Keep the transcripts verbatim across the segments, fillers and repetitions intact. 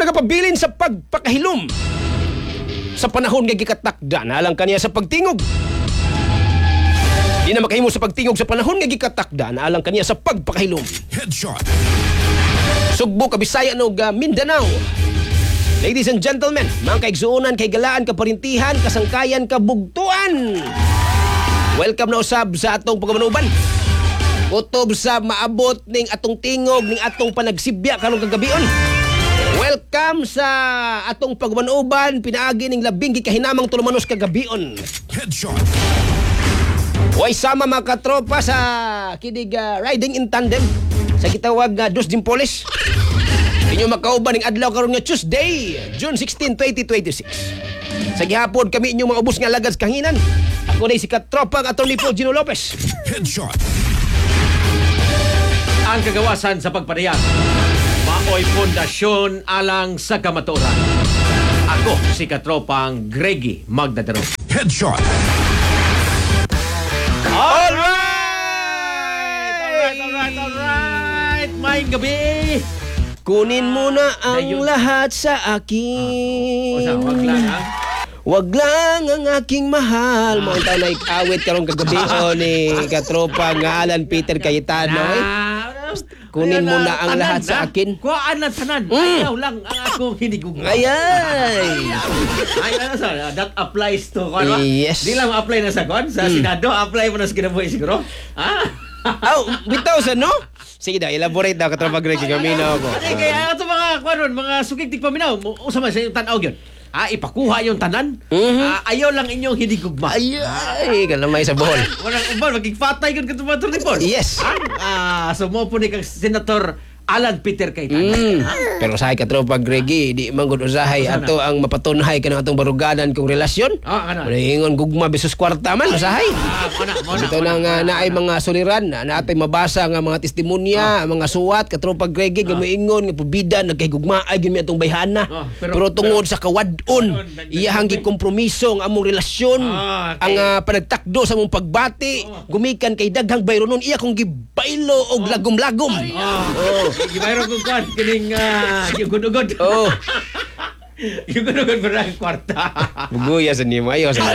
nagapabilin sa pagpakahilom sa panahon nga gikatakda na alang kaniya sa pagtingog. Di na makahimo sa pagtingog sa panahon nga gikatakda na alang kaniya sa pagpakahilom. Headshot. Sugbo, Kabisayan ug uh, Mindanao. Ladies and gentlemen, mga kaigsuunan, kay galaan, kaparintihan, kasangkayan, kabugtuan. Welcome na usab sa atong pagkamanuban. Kutob sa maabot ning atong tingog ning atong panagsibya karong kagabion. Welcome sa atong pagmanuban pinaagi ning labing gikahinamang tulumanos kagabion. Headshot. Way sama mga katropa sa kidig uh, riding in tandem sa gitawag nga uh, Dos Dimpoles. Inyo makauban ning adlaw karon nga Tuesday, June sixteenth, twenty twenty-six. Sa gihapon kami inyong mga ubos nga lagad sa kahanginan. Ako na si katropa ang attorney po Gino Lopez. Headshot. Ang kagawasan sa pagpanayag, maoy pundasyon alang sa kamatuoran. Ako si katropang Greggy Magdadaro. Headshot. Alright! Alright, alright, alright! May gabi! Kunin mo na ang Ayun. lahat sa akin. O sa wag lang, ha? Wag lang ang aking mahal. Mga taon na ikawit karong kagabi o ni katropa nga Alan Peter Cayetano. Eh. Kunin mo na ang lahat sa akin. Kuhaan na tanan. Mm. Ayaw lang ang akong hinigugma. Ayay! Ay, ano sa, that applies to, ano? Yes. Di lang ma-apply na sa kon, sa Senado, apply mo na sa kinabuhi siguro. Ah? Oh, bitaw sa no? Sige na, elaborate na katropa Greg. Gaminaw ako. Ay, kaya ito mga, kwanon, mga sukik paminaw, usama sa yung tanaw yun. Ah, ipakuha yung tanan. Mhm. Ah, ayaw lang inyong hinigugma. Ayay! Kalamay sa bohol. Walang uban, magigfatay kan katong mga turipon. Yes. Ah, so mo po ni kang Senator Alan Peter Cayetano. Mm. Pero sahay katropa Greggy, di man gud usahay Sana. ato ang mapatunhay kanang atong baruganan kong relasyon. Ah, ano? Ingon gugma bisus kwarta man usahay. Ah, muna, muna. Ito na nga naay mga suliran na naatay mabasa nga mga testimonya, mga suwat katropa Greggy nga moingon nga pubida nagkahigugma ay gyud mi atong bayhana. Ah, pero, pero- tungod sa kawadon, Nag- iyahang gikompromiso ang among relasyon, Ah, okay. ang ah, panagtakdo sa among pagbati, gumikan kay daghang bayronon iya kong gibaylo og lagom-lagom. Ah, oh, gibayro ko kwan kining uh, yung gudugod. Oh. Yung gudugod para ang kwarta. Buguya sa nimo ayo sa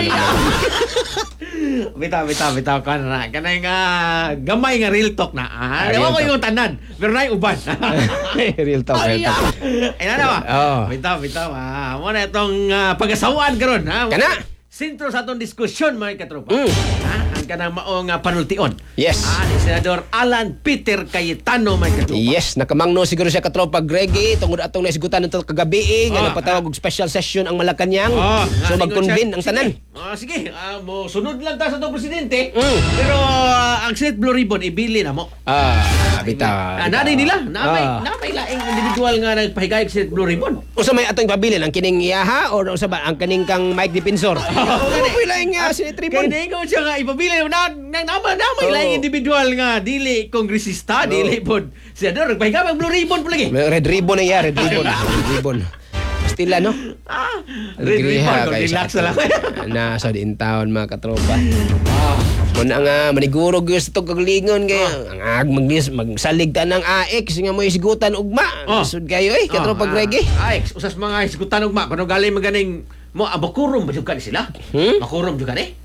Bitaw, bitaw, bitaw ka na. Kanay nga gamay nga real talk na. Ah, Ah, real ewan ko talk. yung tanan. Pero na uban. real talk, real talk. Ay, ano ba? Oh. Bitaw, bitaw. Ah, mo na itong uh, pag-asawaan karon, ha? Kana? Sentro sa atong diskusyon, mga katropa. Mm. Ha? Ang kanang maong uh, panultion. Yes. Ah, ni Senador Alan Peter Cayetano, mga katropa. Yes, nakamangno siguro siya katropa Greggy tungod atong naisigutan nito kagabi eh, nga Ah, napatawag og special session ang Malacañang. Oh, So mag-convene ang tanan. Ah, sige, ah, mo sunod lang ta sa itong presidente. Mm. Pero ah, ang Senate Blue Ribbon ibili na mo. Ah, bitaw. Ah, nanay nila, namay, Ah. namay laing individual nga nagpahigayag sa Senate Blue Ribbon. Usa may atong pabilin ang kining iyaha or usa ba ang kaning kang Mike Dipensor? Oo, pila nga si Kaya Tribune. na ikaw siya nga ipabili na na namay namay Oh. laing individual nga dili kongresista, dili pod senador nagpahigayag Blue Ribbon po lagi. Red ribbon na iya, red ribbon. Red ribbon. Pastila no? Ah, red ribbon, kung relax na lang. Na sa din taon mga katropa. Muna nga maniguro gyud sa tong kaglingon kay ang ag magnis magsalig ta ng A X nga mo isigutan ugma. Oh. Sud kayo eh katropa Ah, Greggy. Ay, usas mga isgutan ugma kuno galing maganing mo abakurom ba jud ka ni sila? Hmm? Makurom jud ka ni?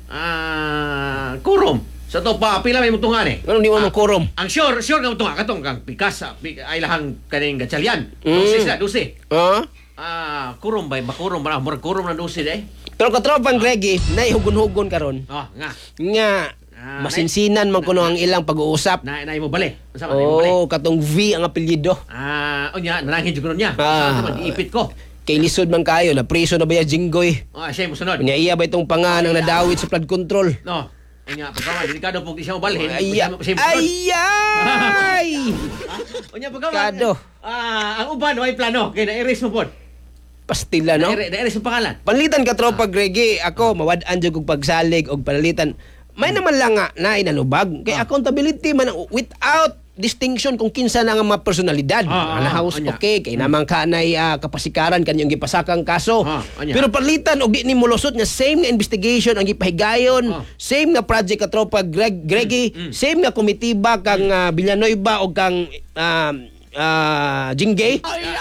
Ah, kurom. Sa to pa pila may mutungan eh. Ano di mo man kurom? Ang sure, sure nga mutungan katong kang Picasa, pi- ay lahang kaning gatsalyan. Mm. Dosis na, dosi. Ah? Ah, kurom ba makurom ba murag kurom na dosi eh. Pero katropa Greggy, naihugon-hugon karon. Oh, nga. Nga Ah, masinsinan man kuno ang ilang pag-uusap. Na na mo bali. Unsa man mo bali? Oh, katong V ang apelyido. Ah, unya nanangin jud kuno niya. Ah. Ah, giipit ko. Kay lisod man kayo na priso na ba ya Jinggoy? Oh, siya mo sunod. Nya iya ba itong panganang nadawit sa flood control? No. Unya pagkaman delikado pug di siya mabalhin. Ay, Siya- siya mo sunod. ay, Unya pagkaman. Kado. Ah, ang uban way plano kay na-erase mo pod. Pastila, no? Na-erase na-erase ang pangalan. Panlitan ka tropa, Greggy. Ako, mawad-an dyan kong pagsalig o panalitan. May naman lang nga na inanubag. Kay Ah. accountability man without distinction kung kinsa na nga mga personalidad. Ah, ah, Ang house, anya. okay. Kay namang kanay uh, kapasikaran kanyang gipasakang kaso. Ah, anya. Pero panlitan og di ni mulusot nga same nga investigation ang gipahigayon. Ah. Same nga project ka tropa, Greg, Greggy. Mm, mm. Same nga komitiba kang uh, Villanueva o kang um, uh, Jingay.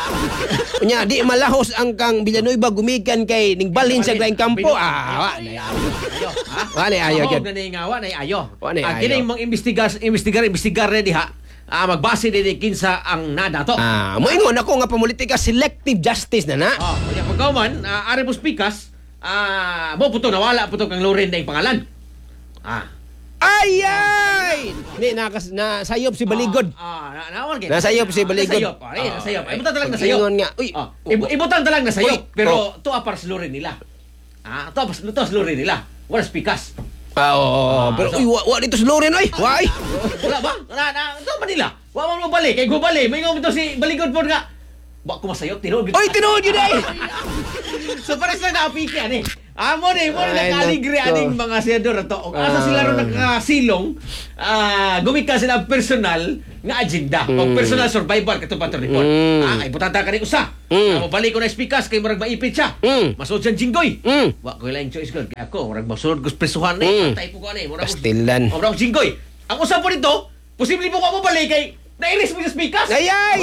Unya di malahos ang kang Villanueva gumikan kay ning balhin sa Glaing Campo. Ah, wa na Ayo, ha? Wa na ayo Mahog gyud. na ni nga, wa na ayo. Wa na Ah, ayo. kining mga investigar, investigar, investigar na diha. Ah, magbase din ni kinsa ang nadato. Ah, moingon ako nga pamulitika selective justice na na. Oh, kaya pagkauman, uh, ari mo speakers, ah, mo puto nawala puto kang Loren na pangalan. Ah. Ay ay! Ni nakas na sayop si Baligod. Ah, ah, na, na, Nasayop si Baligod. Nasayop. Ah, eh, nasayop. Ah, Ibutan talang pag nasayop. ingon nga, uy. Ah, ibu- ibutan talang nasayop. Uy, Pero to apar sa Loren nila. Ah, to apar to sa Loren nila. Wala speakers. Ah, oo, oo, Ah, pero so- uy, wa, wa dito sa Loren oy. Wa ay. Wala ba? Wala na. Ito Manila. Wa man mo balik. Kay gubali. May ngom to si Baligod po nga. Ba ko masayop tinuod. Oy, tinuod yun ay. So pares na naapiki ani. Amo ni mo Ay, nakaligre nako. aning mga senador ato. Og asa Ah. sila ron nakasilong, ah gumika sila personal nga agenda o personal survival kato patron report. Mm. Ah, ay butanta kani usa. Mm. Ah, balik ko na speakers kay murag maipit siya. Mm. Masud siyang jinggoy. Mm. Wa ko laing choice gud. Kaya ako murag masulod ko sa presuhan ni. Mm. Patay po ko ani. Murag Pastilan. O murag jinggoy. Ang usa po dito, posible po ko mo balik kay nairis mo sa speakers. Ay ay.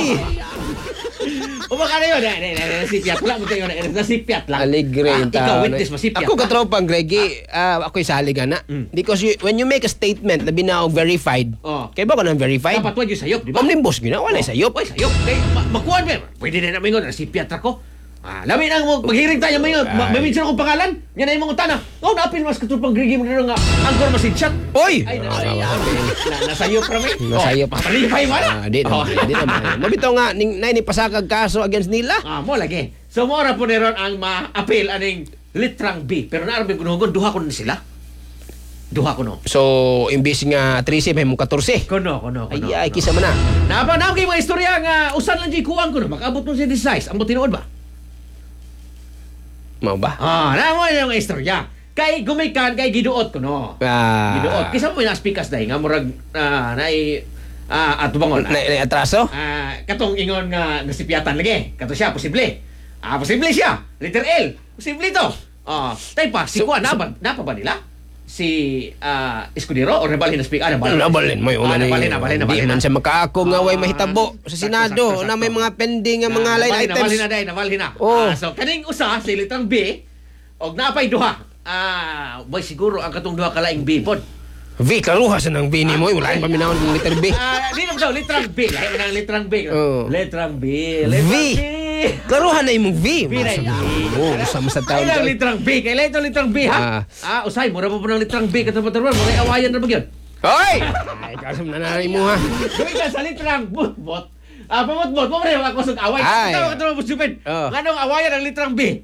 O baka na yun, na, na, na, nasipiat lang. Buti yun, nasipiat lang. Aligre Ah, yung tao. ikaw, witness, masipiat Ako ka. katropang Greggy, ah, ako'y salig na. Mm. Because you, when you make a statement, labi na og verified. Oh. Kaya ba ko nang verified? Dapat wag yung sayop, di ba? Omnibus gina, wala sayop. Oy, sayop. Kay, ma- makuha ba? Pwede na namin yun, nasipiat ako. Ah, lamin ang mo, maghiring tayo mayon. Ma- Ay. Maminsan akong pangalan. Yan ay mga utana. Oh, napil mas katupang Grigi mo na nga. Angkor masin chat. Oy! Ay, nasayop. Na, nasayop kami. Nasayop. Oh, palipay mo Ah, na. di Oh. naman, di naman. Mabitaw nga, ning, nay ni pasakag kaso against nila. Ah, mo lagi. So, mo ra po ni ron ang ma-appeal aning litrang B. Pero naarami ko nuhugon, duha ko na sila. Duha ko no. So, imbis nga thirteen, may mong fourteen. Kono, kono, kono. Ay, ay, kisa man na. Napa na kay mga istorya nga usan lang di kuwang ko na makabot mo si size. Ang tinuod ba? Mao ba? Ah, na mo yung istorya. Kay gumikan kay giduot ko no. Ah, Giduot. Kisa mo na speakers dai nga murag ah, nai ah ato bangol. na, na atraso? Ah, katong ingon nga nasipiatan lagi. Kato siya posible. Ah, posible siya. Letter L. Posible to. Ah, tay pa si So- Kuan na ba na pa ba nila? Si ah Escudero o nabalhin na speaker ah, nabalhin. Nabalin mo yung Ah, una ni... nabalhin, nabalhin, Di nabalhin. man siya makaako nga way Ah, mahitabo sa sakto, Senado sakto, na may sakto. mga pending nga mga line nabalhin, items. Nabalhin na day, nabalhin na. Oh. Ah, so kaning usa si litrang B og napay duha. Ah, boy siguro ang katong duha ka laing B pod. V, karuha sa nang bini mo. Wala yung paminahon ng letter B. Ah, di naman daw litrang B. Lahi man ang litrang B. Oh. Litrang B. V. Litrang B. Karuha na imong V. B na yun. Oo, sama sa taon. Ay lang litrang B. Kailan ito litrang B ha? Ah, usay mo ra po ng litrang B katong patrol. Mga awayan na ba yun? Hoy! Ay, kasam na narin mo ha. Gawin ka sa litrang bot-bot. Ah, pamot-bot. Mo rin ako sa away. Ay. Ito ka mo stupid. Oh. Nganong awayan ang litrang B?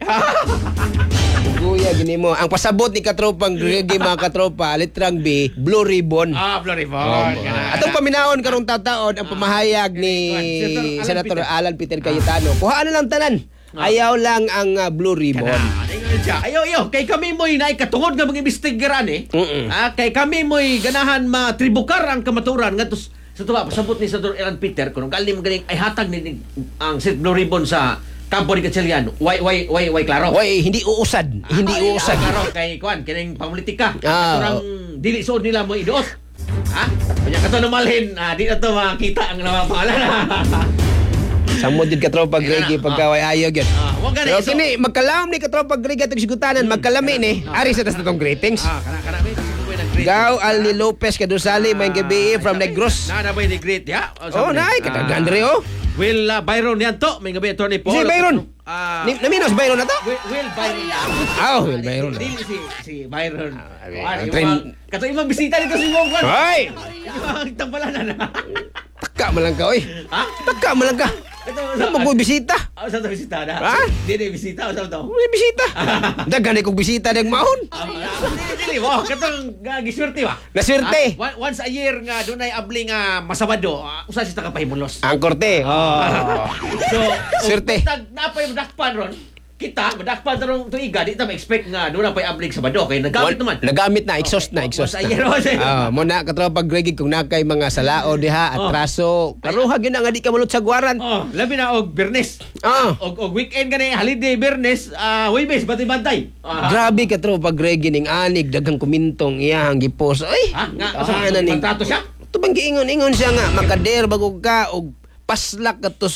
Kuya, gini mo. Ang pasabot ni katropang Greggy, mga katropa, litrang B, Blue Ribbon. Ah, Blurry Oh, Ball. atong paminahon karong tataon ang pamahayag ni Senator Senator Alan Alan Peter Cayetano. Kuhaan na lang tanan. Ayaw lang ang uh, Blue Ribbon. Ayo, ayo. Kay kami mo'y naikatungod nga mga investigaran eh. Mm-mm. Ah, kay kami mo'y ganahan matribukar ang kamaturan nga tos sa tuwa pasabot ni Senator Alan Peter kung galing magaling ay hatag ni, ni ang Set Blue Ribbon sa kampo ni Gatchalian. Why why why why klaro? Way, hindi uusad. Hindi Ay, uusad. ah, klaro kay kuan kining pamolitika. Ah. Kurang dili suod nila mo iduot. Ha? Kanya kato namalhin, ah, di na to makita ang mga pangalan. Samod yun katropa Greggy pagkaway ayaw yun. Ah, wag gani. Pero So- kini, magkalam ni katropa Greggy at sigutanan, magkalami ni. Ari sa tas na tong greetings. Ah, kana kana may kasi ko nag-greet. Gaw Alni Lopez Kadusali, may gabi from Negros. Na na ba ni-greet ya? Oh, nay, katagan rin oh. Will uh, Byron yan to. May gabi Tony Paul. Si Byron. Ah, Ni- Naminos Byron na to? Will, Will Byron. Ah, Will Byron. Dili si si Byron. Ah, Ah, ah, yung train- mga- Kato imong bisita dito si Mong Kwan. Hoy! Yung tampalanan. Taka mo lang ka, oy. Ha? Taka mo lang ka. Ito Ano mo bisita? Ah, sa to bisita na. Ha? Di di bisita o sa to. May bisita. Dagan kong bisita ng maon. Ah, dili dili wow, katong uh, giswerte ba? Naswerte. Ah, once a year nga dunay abli nga masabado, uh, usa si tagapahimulos. Ang korte. Oh. So, Swerte. Tag napay madakpan ron. Kita madakpan ron tuiga di ta ma-expect nga doon na pay ablig sa bado kay nagamit naman. Nagamit na, exhaust na, Okay. exhaust Once a year, once a year. na. Ah, mo na katropa Greggy kung nakay mga salao diha, Oh. atraso. Karuhag yun na nga di ka mulot sa guwaran. Oh, labi na og Bernes. Ah. Og og weekend gani holiday Bernes, ah uh, Huwebes bantay-bantay. Ah, Grabe ka tropa Greggy ning anig daghang kumintong iyang gipos. Ay. ha? Nga ah, sa na ning kontrato siya? tubang giingon-ingon siya nga makader bago ka og paslak kadto sa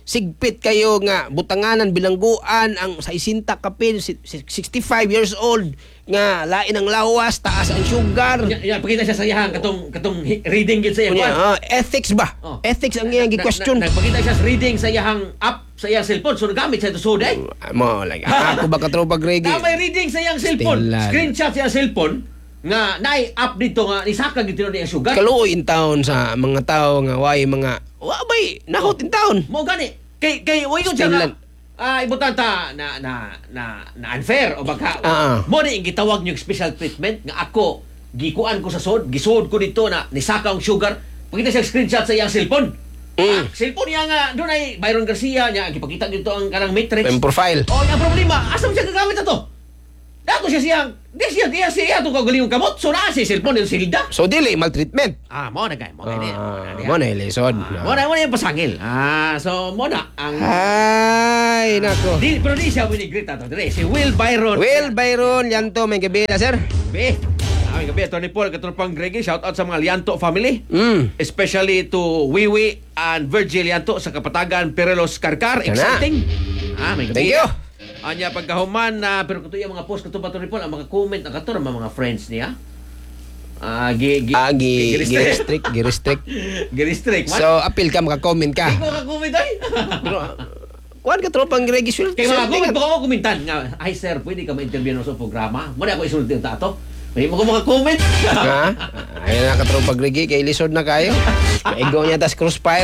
sigpit kayo nga butanganan bilangguan ang sa isinta kapin si- si- sixty-five years old nga lain ang lawas taas ang sugar. Ya, ya pakita siya sa iyang katong katong hi- reading gid sa iyang Kunya, kwan. ah, ethics ba? Oh. Ethics ang iyang gi-question. Na- na- Nagpakita siya sa reading sa iyang app sa iyang cellphone. So nagamit siya ito so day. Mo like ako ba katropa Greg? Na may reading sa iyang cellphone. Still, ah, Screenshot sa iyang cellphone nga naay app dito nga nisaka gid tinuod iyang sugar. Kaluoy in town sa mga tao nga way mga wa bay nahot in town. Mo gani. Kay kay way ko siya Still nga. lang. Ah, ibutan ta na na na, na unfair o baka Ah, ah. mo ni gitawag niyo special treatment nga ako gikuan ko sa sod, gisuod ko dito na nisaka ang sugar. Pakita siya screenshot sa iyang cellphone. Ah, Mm. cellphone niya nga doon ay Byron Garcia niya gipakita dito ang kanang matrix. Yung profile. Oh, yung problema, asa mo siya gagamit na to? Dato siya siyang, di siya, di siya, ito kagaling yung kamot. So, naa siya cellphone yung silda. So dili maltreatment. Ah, mo na gay, mo na niya. Ah, mo na ilisod. Ah, mo na, mo na yung pasangil. Ah, so, mo na, ang... Ay, nako. Di, pero di siya winigrit ato. Dire, si Will Byron. Will Byron, yan to, may gabi na, sir. Be, aming gabi, Tony Paul, katulpang Greggy, shout out sa mga Lianto family. Mm. Especially to Wiwi and Virgil Lianto sa Kapatagan, Perelos Karkar. Kana. Exciting. Ah, may gabi. Thank you. Anya pagkahuman na pero kuto yung mga post kuto ba Tony Paul ang mga comment ang kato mga friends niya. Ah, gi gi Ah, gi gi-restrict. gi-restrict, gi-restrict. Gi-restrict. Man. So, appeal ka, maka-comment ka. Ikaw ka comment ay. Pero, kuhan ka tropang Greg Iswil. Kaya mga comment baka ako kumintan nga, ay sir, pwede ka ma-interview no sa programa. Mo na ako isulod yung tato. May mo ko mga comment. Ha? Ayun na, katropang Greg, kay lisod na kayo. Maigaw niya, tas crossfire.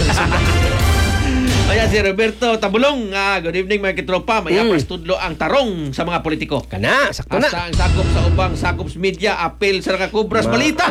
Ayan si Roberto Tabulong. Ah, good evening mga kitropa. May Mm. mm. tudlo ang tarong sa mga politiko. Kana, sakto na. Hasta ang sakop sa ubang sakops media apil sa nakakubras balita.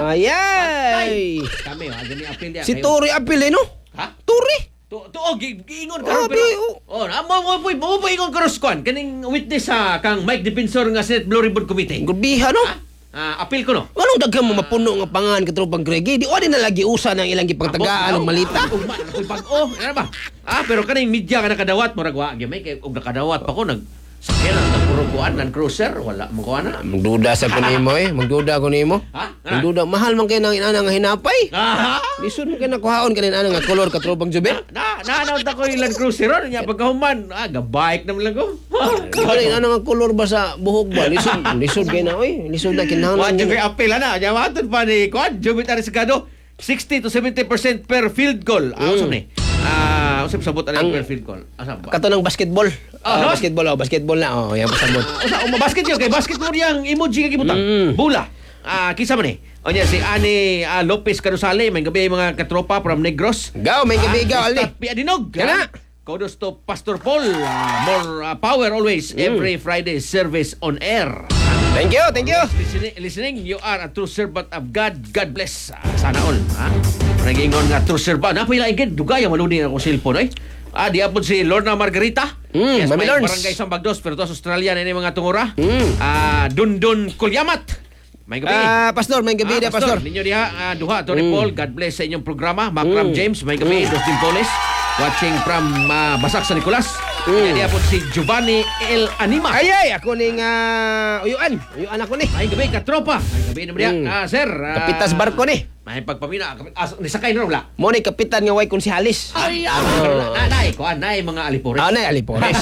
Ayay! Kami, ha, gani apil niya. Si Kayo- Turi apil eh, no? Ha? Turi! Tu tu oh, gi- giingon ka Grabe, pero oh. oh, na mo mo mo mo ingon ka Roscon kaning witness sa kang Mike Defensor nga Senate Blue Ribbon Committee. Gurbiha, no? Ha? Ah, apil ko no. Anong daghang mo mapuno nga pangan katropang Greg? Di o di na lagi usa ng ilang gipagtagaan ng malita. Ugma na ko'y bag-o. Ano ba? Ah, pero kaning media ka nakadawat mo ragwa gyud may kay og nakadawat pa ko nag sakyan ang puro kuan ng cruiser wala mo kuan na. Magduda sa ko nimo eh. Magduda ko nimo. Ha? Magduda. Mahal man kayo ng inana nga hinapay. Ah, Lisod mo kayo nakuhaon ka inana nga kolor katropang Jubel. na na na ta ko ilang cruiser ron nya pagkahuman. Ah, ga-bike naman lang ko. Ano inana nga kolor ba sa buhok ba? Lisod. Lisod kayo na oy. Lisod na Wa kinahanglan. jud kay niya. apil ana. Nya matod pa ni kuan Jubit Ariscado sixty to seventy percent per field goal. Ah, usab ni. Ah, usab sabot ana Ang- per field goal. Asa ba? Kato ng basketball. Ah, Ah, no? basketball oh, basketball na oh, yan pasabot. Usa um, basket yun kay basket mo yang emoji kay gibutang. Mm. Bula. Ah, kisa man ni. Onya si Ani ah, Lopez Carusale, may gabi mga katropa from Negros. Gaw, may gabi gaw ali. Pi Adinog. Kana. Kudos to Pastor Paul. Ah, more ah, power always every Friday service on air. Thank you, thank you. Listening, listening, you are a true servant of God. God bless. Ah, sana all. Ha? Nagingon nga true servant. Napila igid dugay maluni ako cellphone ay. Ah, di apod si Lorna Margarita. Mm, yes, Mami may Lorns. barangay Sambagdos pero to sa Australia na ini mga tungura. Mm. Ah, Dundun Kulyamat. May gabi. Ah, pastor, may gabi na pastor. Ninyo diha ah, duha Tony Mm. Paul. God bless sa inyong programa. Macram Mm. James, may gabi. Mm. Dustin Poles. Watching from ah, Basak sa Nicolas. Mm. Di apod si Giovanni El Anima. Ay ay, ako ning uh, uyuan. Uyuan ako ni. Ay gabi katropa. Ay gabi naman diha. Mm. Ah, sir. ah, Kapitas barko ni. May pagpamina. kapit- Ah, nisakay na wala. Mo ni kapitan nga way konsihalis. Ay, ah, na, na, ko, na, mga alipores. Ah, na alipores.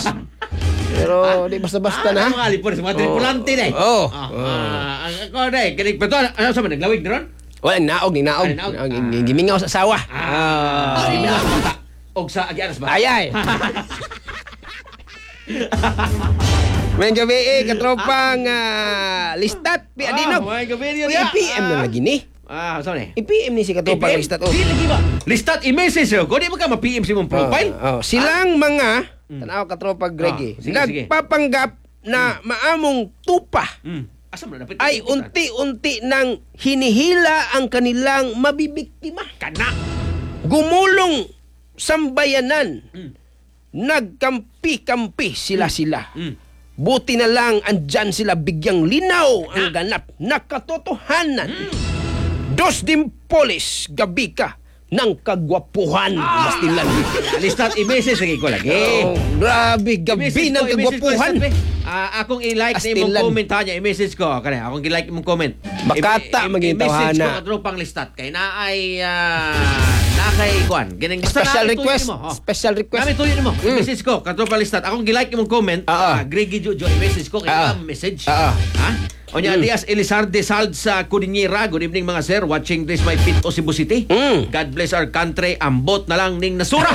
Pero di basta-basta Ah, na. mga alipores, mga tripulante na eh. Oo. Ah, Oo. ah, ang ako na eh. Kanig, pero ano sa mga naglawig na ron? Wala naog ni naog. Ay, naog. Naog, gi- Gimingaw sa asawa. Ah, Ah. ah, og sa agianas ba? Ay ay. May gabi eh, katropang ah, listat. Pi adinog. Ah, may gabi Uy, niya. I P M na lagi ni. Ah, saan eh? I P M ni si katropang listat. Oh. Di lagi ba? Listat i-message yun. Kung di mo ka ma-P M si mong profile. Oh, oh. Silang mga tanaw katropang Greg Ah, eh, sige, sige. nagpapanggap na maamong tupa Hmm. Asa mo na? Dapat ay ikutan. unti-unti nang hinihila ang kanilang mabibiktima. Kana. Gumulong sambayanan. Mm. Nagkampi-kampi sila-sila. Mm. Buti na lang andyan sila bigyang linaw ang ganap na katotohanan. Dos dimpolis gabi ka ng kagwapuhan. Bastilan. Listat i-message lagi ko lagi. Oh, grabe, gabi I-message ng ko, i-message ko, kagwapuhan. listat, be. Ah, akong i-like na imong Astilan. comment ha niya, i-message ko. Kani, akong i-like imong comment. Bakata I- i- maging i-message tawhana. ko kadto pang listat kay na ay ah, na na kay kuan. Gining basta Special na request. Mo, oh. Special request. Kami tuyo nimo. Message ko katropa listat. Akong gilike imong comment. Ah, ah. Uh, Greggy Jojo i-message ko kay Ah, ah. message. Ah, ah. Ha? O niya, Diaz Elizarde Sald sa Cudinera. Good evening mga sir. Watching this my pit o Cebu City. Mm. God bless our country. Ambot na lang ning nasura.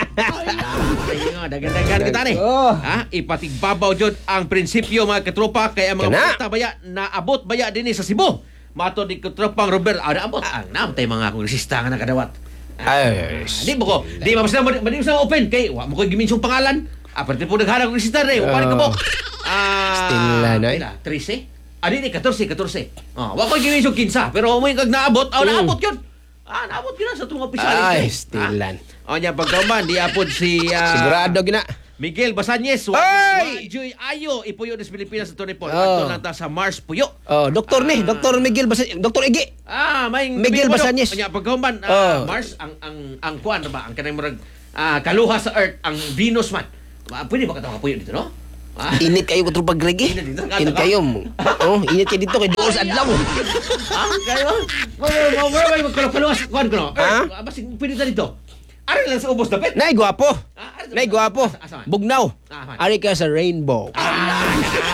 Dagan-dagan kita ni. Oh. Ha? Ipatigbabaw jud ang prinsipyo mga katropa kaya mga Kana. puta baya naabot baya dinhi sa Cebu. Mato di katropang Robert. Ah, naabot ang namtay mga kongresista nga nakadawat. Ay, Di mo ko. Di mapasala mo. Di mo sa open. Kay, wa mo ko giminsong pangalan. Ah, pati po naghanap ng resistar eh. Upari ka mo. Ah, Still na, no? pila? trese? Ah, di, di, fourteen, fourteen. Ah, wa ko giminsong fifteen. Pero mo yung kag naabot. Ah, naabot yun. Ah, naabot yun sa itong opisyalis. Ay, eh. stilan. Ah, o niya, pagkauman, di apod si... ah, Sigurado gina. Miguel Basañez. Ay! Joy Ayo. Ipuyo des Pilipinas sa Tonipon. Oh. Ato lang ta sa Mars Puyo. Oh, doktor ni, Doktor Miguel Basa, Doktor Igi. Ah, may Miguel Basañez. Nya pagkahuman Oh. Mars ang ang ang kuan ba ang kanang murag ah, kaluha sa Earth ang Venus man. Ah, pwede ba katawa puyo dito no? Ah, Init kayo ko trupa Greg. Init dito, kato Init ka? kayo. Oh, init kayo dito kay Doors Adlaw. ah kayo. Mo mo mo mo kaluha sa kuan ko no. Ah? Ah, basi pwede ta dito. Ari lang sa ubos dapit. Nay gwapo. Ah, ari- Nay gwapo. Asa- asa man? Bugnaw. Ah, man. Ari ka sa Rainbow. Ah!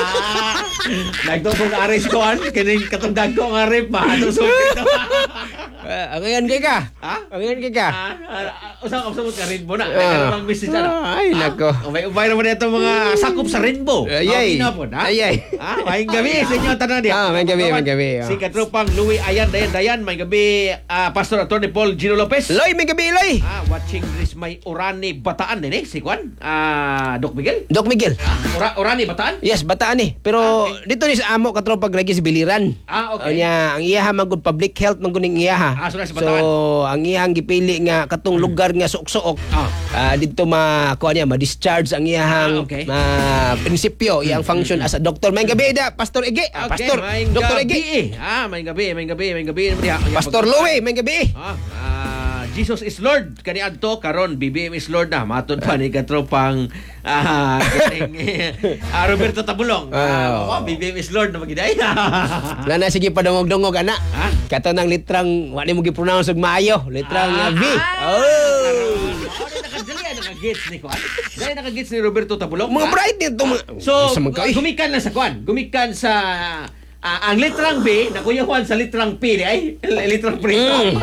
Nagtutong aris ko an kining katong dagko nga rip ba ato sukit. Uh, Angayan kay ka. Ha? Angayan kay ka. Ah, ah, usang usang ka rainbow na. Ah. Ano bang message ano? Ay, nako. Ah, Umay umay naman ito mga sakop sa rainbow. Ayay. Ah, pinapon, ha? Ayay. Ah, may gabi sa inyo tanan dia. Ah, may gabi, may gabi, ah. Si katropang Louie Ayan Dayan Dayan, may gabi ah, Pastor Attorney Paul Gino Lopez. Loy, may gabi, Loy. Ah, watching this may Orani Bataan din eh, si Juan. Ah, Doc Miguel. Doc Miguel. Ora, Orani Bataan? Yes, bataan eh. Pero dito ni sa amo katropa Greg si Biliran. Ah, okay. O niya, ang iyaha magud public health man kuning iyaha. Ah, so na sa So, Bataan. ang iyahang gipili nga katong lugar nga suok-suok. Ah. ah, dito ma kuha niya ma-discharge ang iyahang Ah, okay. ah, prinsipyo, iyang function as a doctor. May gabi da, Pastor Ige. Ah, Pastor, may Doctor gabi Ige. eh. Ah, may gabi, may gabi, may gabi. Pastor Louie, may gabi. Ah, ah, Jesus is Lord kani adto karon B B M is Lord na matud pa ni katropang ah kining ah, Roberto Tabulong. Ah, Ah. oh, B B M is Lord na magiday. Wala na sige padungog-dungog ana. Ha? Kato ng litrang wala mo gi-pronounce og maayo, litrang Ah, ah, V. ah, Oh. Oh, nakadali nakagets ni Kuan. Dali nakagets ni Roberto Tabulong. Mga Ah, bright nito mga So, sa mga kay. gumikan lang sa Kuan. Gumikan sa ah, ang litrang B, nakuya Juan sa litrang P, di ay? Litrang P. Mm.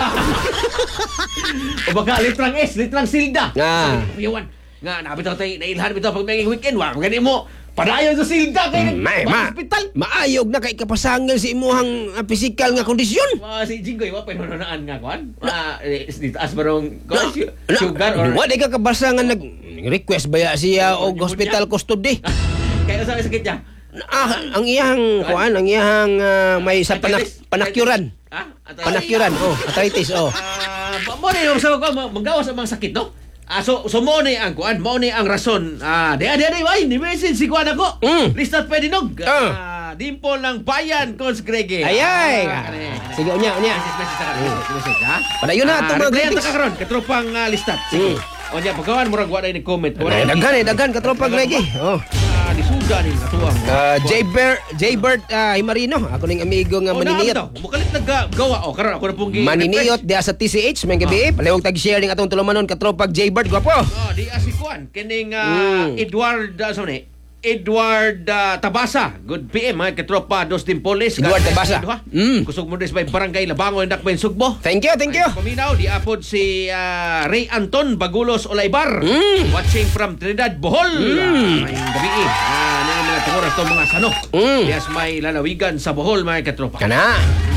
o baka litrang S, litrang Silda. Ah. Kuya Juan, nga, nabitaw tayo, nailhan bitaw pag may weekend, wa, gani mo, padayon sa Silda, kay May ma. hospital. Maayog na kay kapasangan si imuhang ah, physical nga kondisyon. Mga si Jinggoy, wa, pinununaan nga, Kuan. Ah, eh, dito, as barong, Na- Kuan, na- sugar, or... Wala ka kabasa nga nag request baya siya og Or hospital custody. Kaya sa sakit niya. Ah, ang iyang kuan, ang iyang ah, may sa panak Arthritis? panakyuran. Ah, at- Panakyuran, oh, arthritis, oh. Ah, mo ni yung sa ko manggawas ang mga sakit no. Ah, so so mo ni ang kuan, mo ni ang rason. Ah, di di di ay ni message si kuan ako. Mm. Listat pwede nog. Ah. Ah, dimple ng bayan Cons Grege. Ayay. Ah, kani. Sige, unya, unya. Message message sa kanila. Message ha. Padayon na itong mga replyan greetings. ta karon katropang ah, listat. Sige. Mm. O niya pagkawan murag wa na ni comment. Ay, daghan eh, daghan katropa Gregi. Oh. Ah, disuda ni katuwang. Uh, Jaybert Jaybert uh, Himarino, ako ning amigo nga Oh, maniniyot. Mukalit naggawa. O karon ako na pong gi- Maniniyot diya sa T C H may gabi. Palihog tag-share ning atong tulumanon katropag Jaybert gwapo. Oh, di asikuan kining ah, Mm. Edward uh, ano ni? Edward ah, Tabasa. Good P M mga katropa dos Timpoles. Edward Tabasa. Mm. Kusog mo des may barangay Labangon dak may Sugbo. Thank you, thank you. Paminaw di apod si ah, Ray Anton Bagulos Olaybar. Mm. Watching from Trinidad, Bohol. Mm. Ah, may gabi. Ah, nang mga tungoras to mga sano. Mm. Yes, may lalawigan sa Bohol mga katropa. Kana.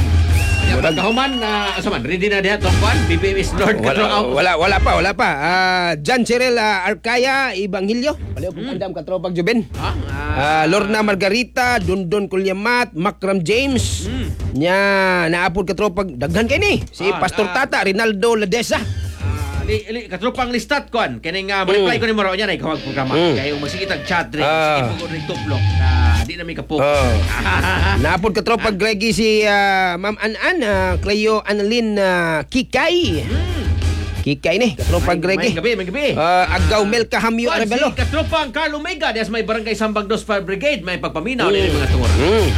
Kaya pagkahuman, uh, asaman, ready na diha tong kwan? B B M is Lord Wala, katropa. wala, wala pa, wala pa. Ah, John Cyril uh, Arcaya Ibanghilyo. Palihog mm. andam katropag Juben. Ah, ah, Ah, Lorna Margarita, Dundon Kulyamat, Makram James. Mm. Nya naapod katropag daghan kay ni. Si Ah, Pastor ah. Tata Rinaldo Ladesa. Ah, li, li, katropang listat kon kining uh, reply Mm. ko ni Maro niya na ikawag programa Mm. kaya yung magsigitag chat rin Ah. sige mo rin tuplok na di na may kapok. Oh. Naapod katropag Greggy si ah, Ma'am An-An, uh, Cleo Annalyn ah, Kikay. Kikay ni, katropag Greggy. May gabi, may gabi. Ah, Agaw Melka Hamyo Kwan, Arevalo. si katropang Carl Omega des may barangay Sambag dos Fire Brigade may pagpaminaw mm. mga tungor. Mm.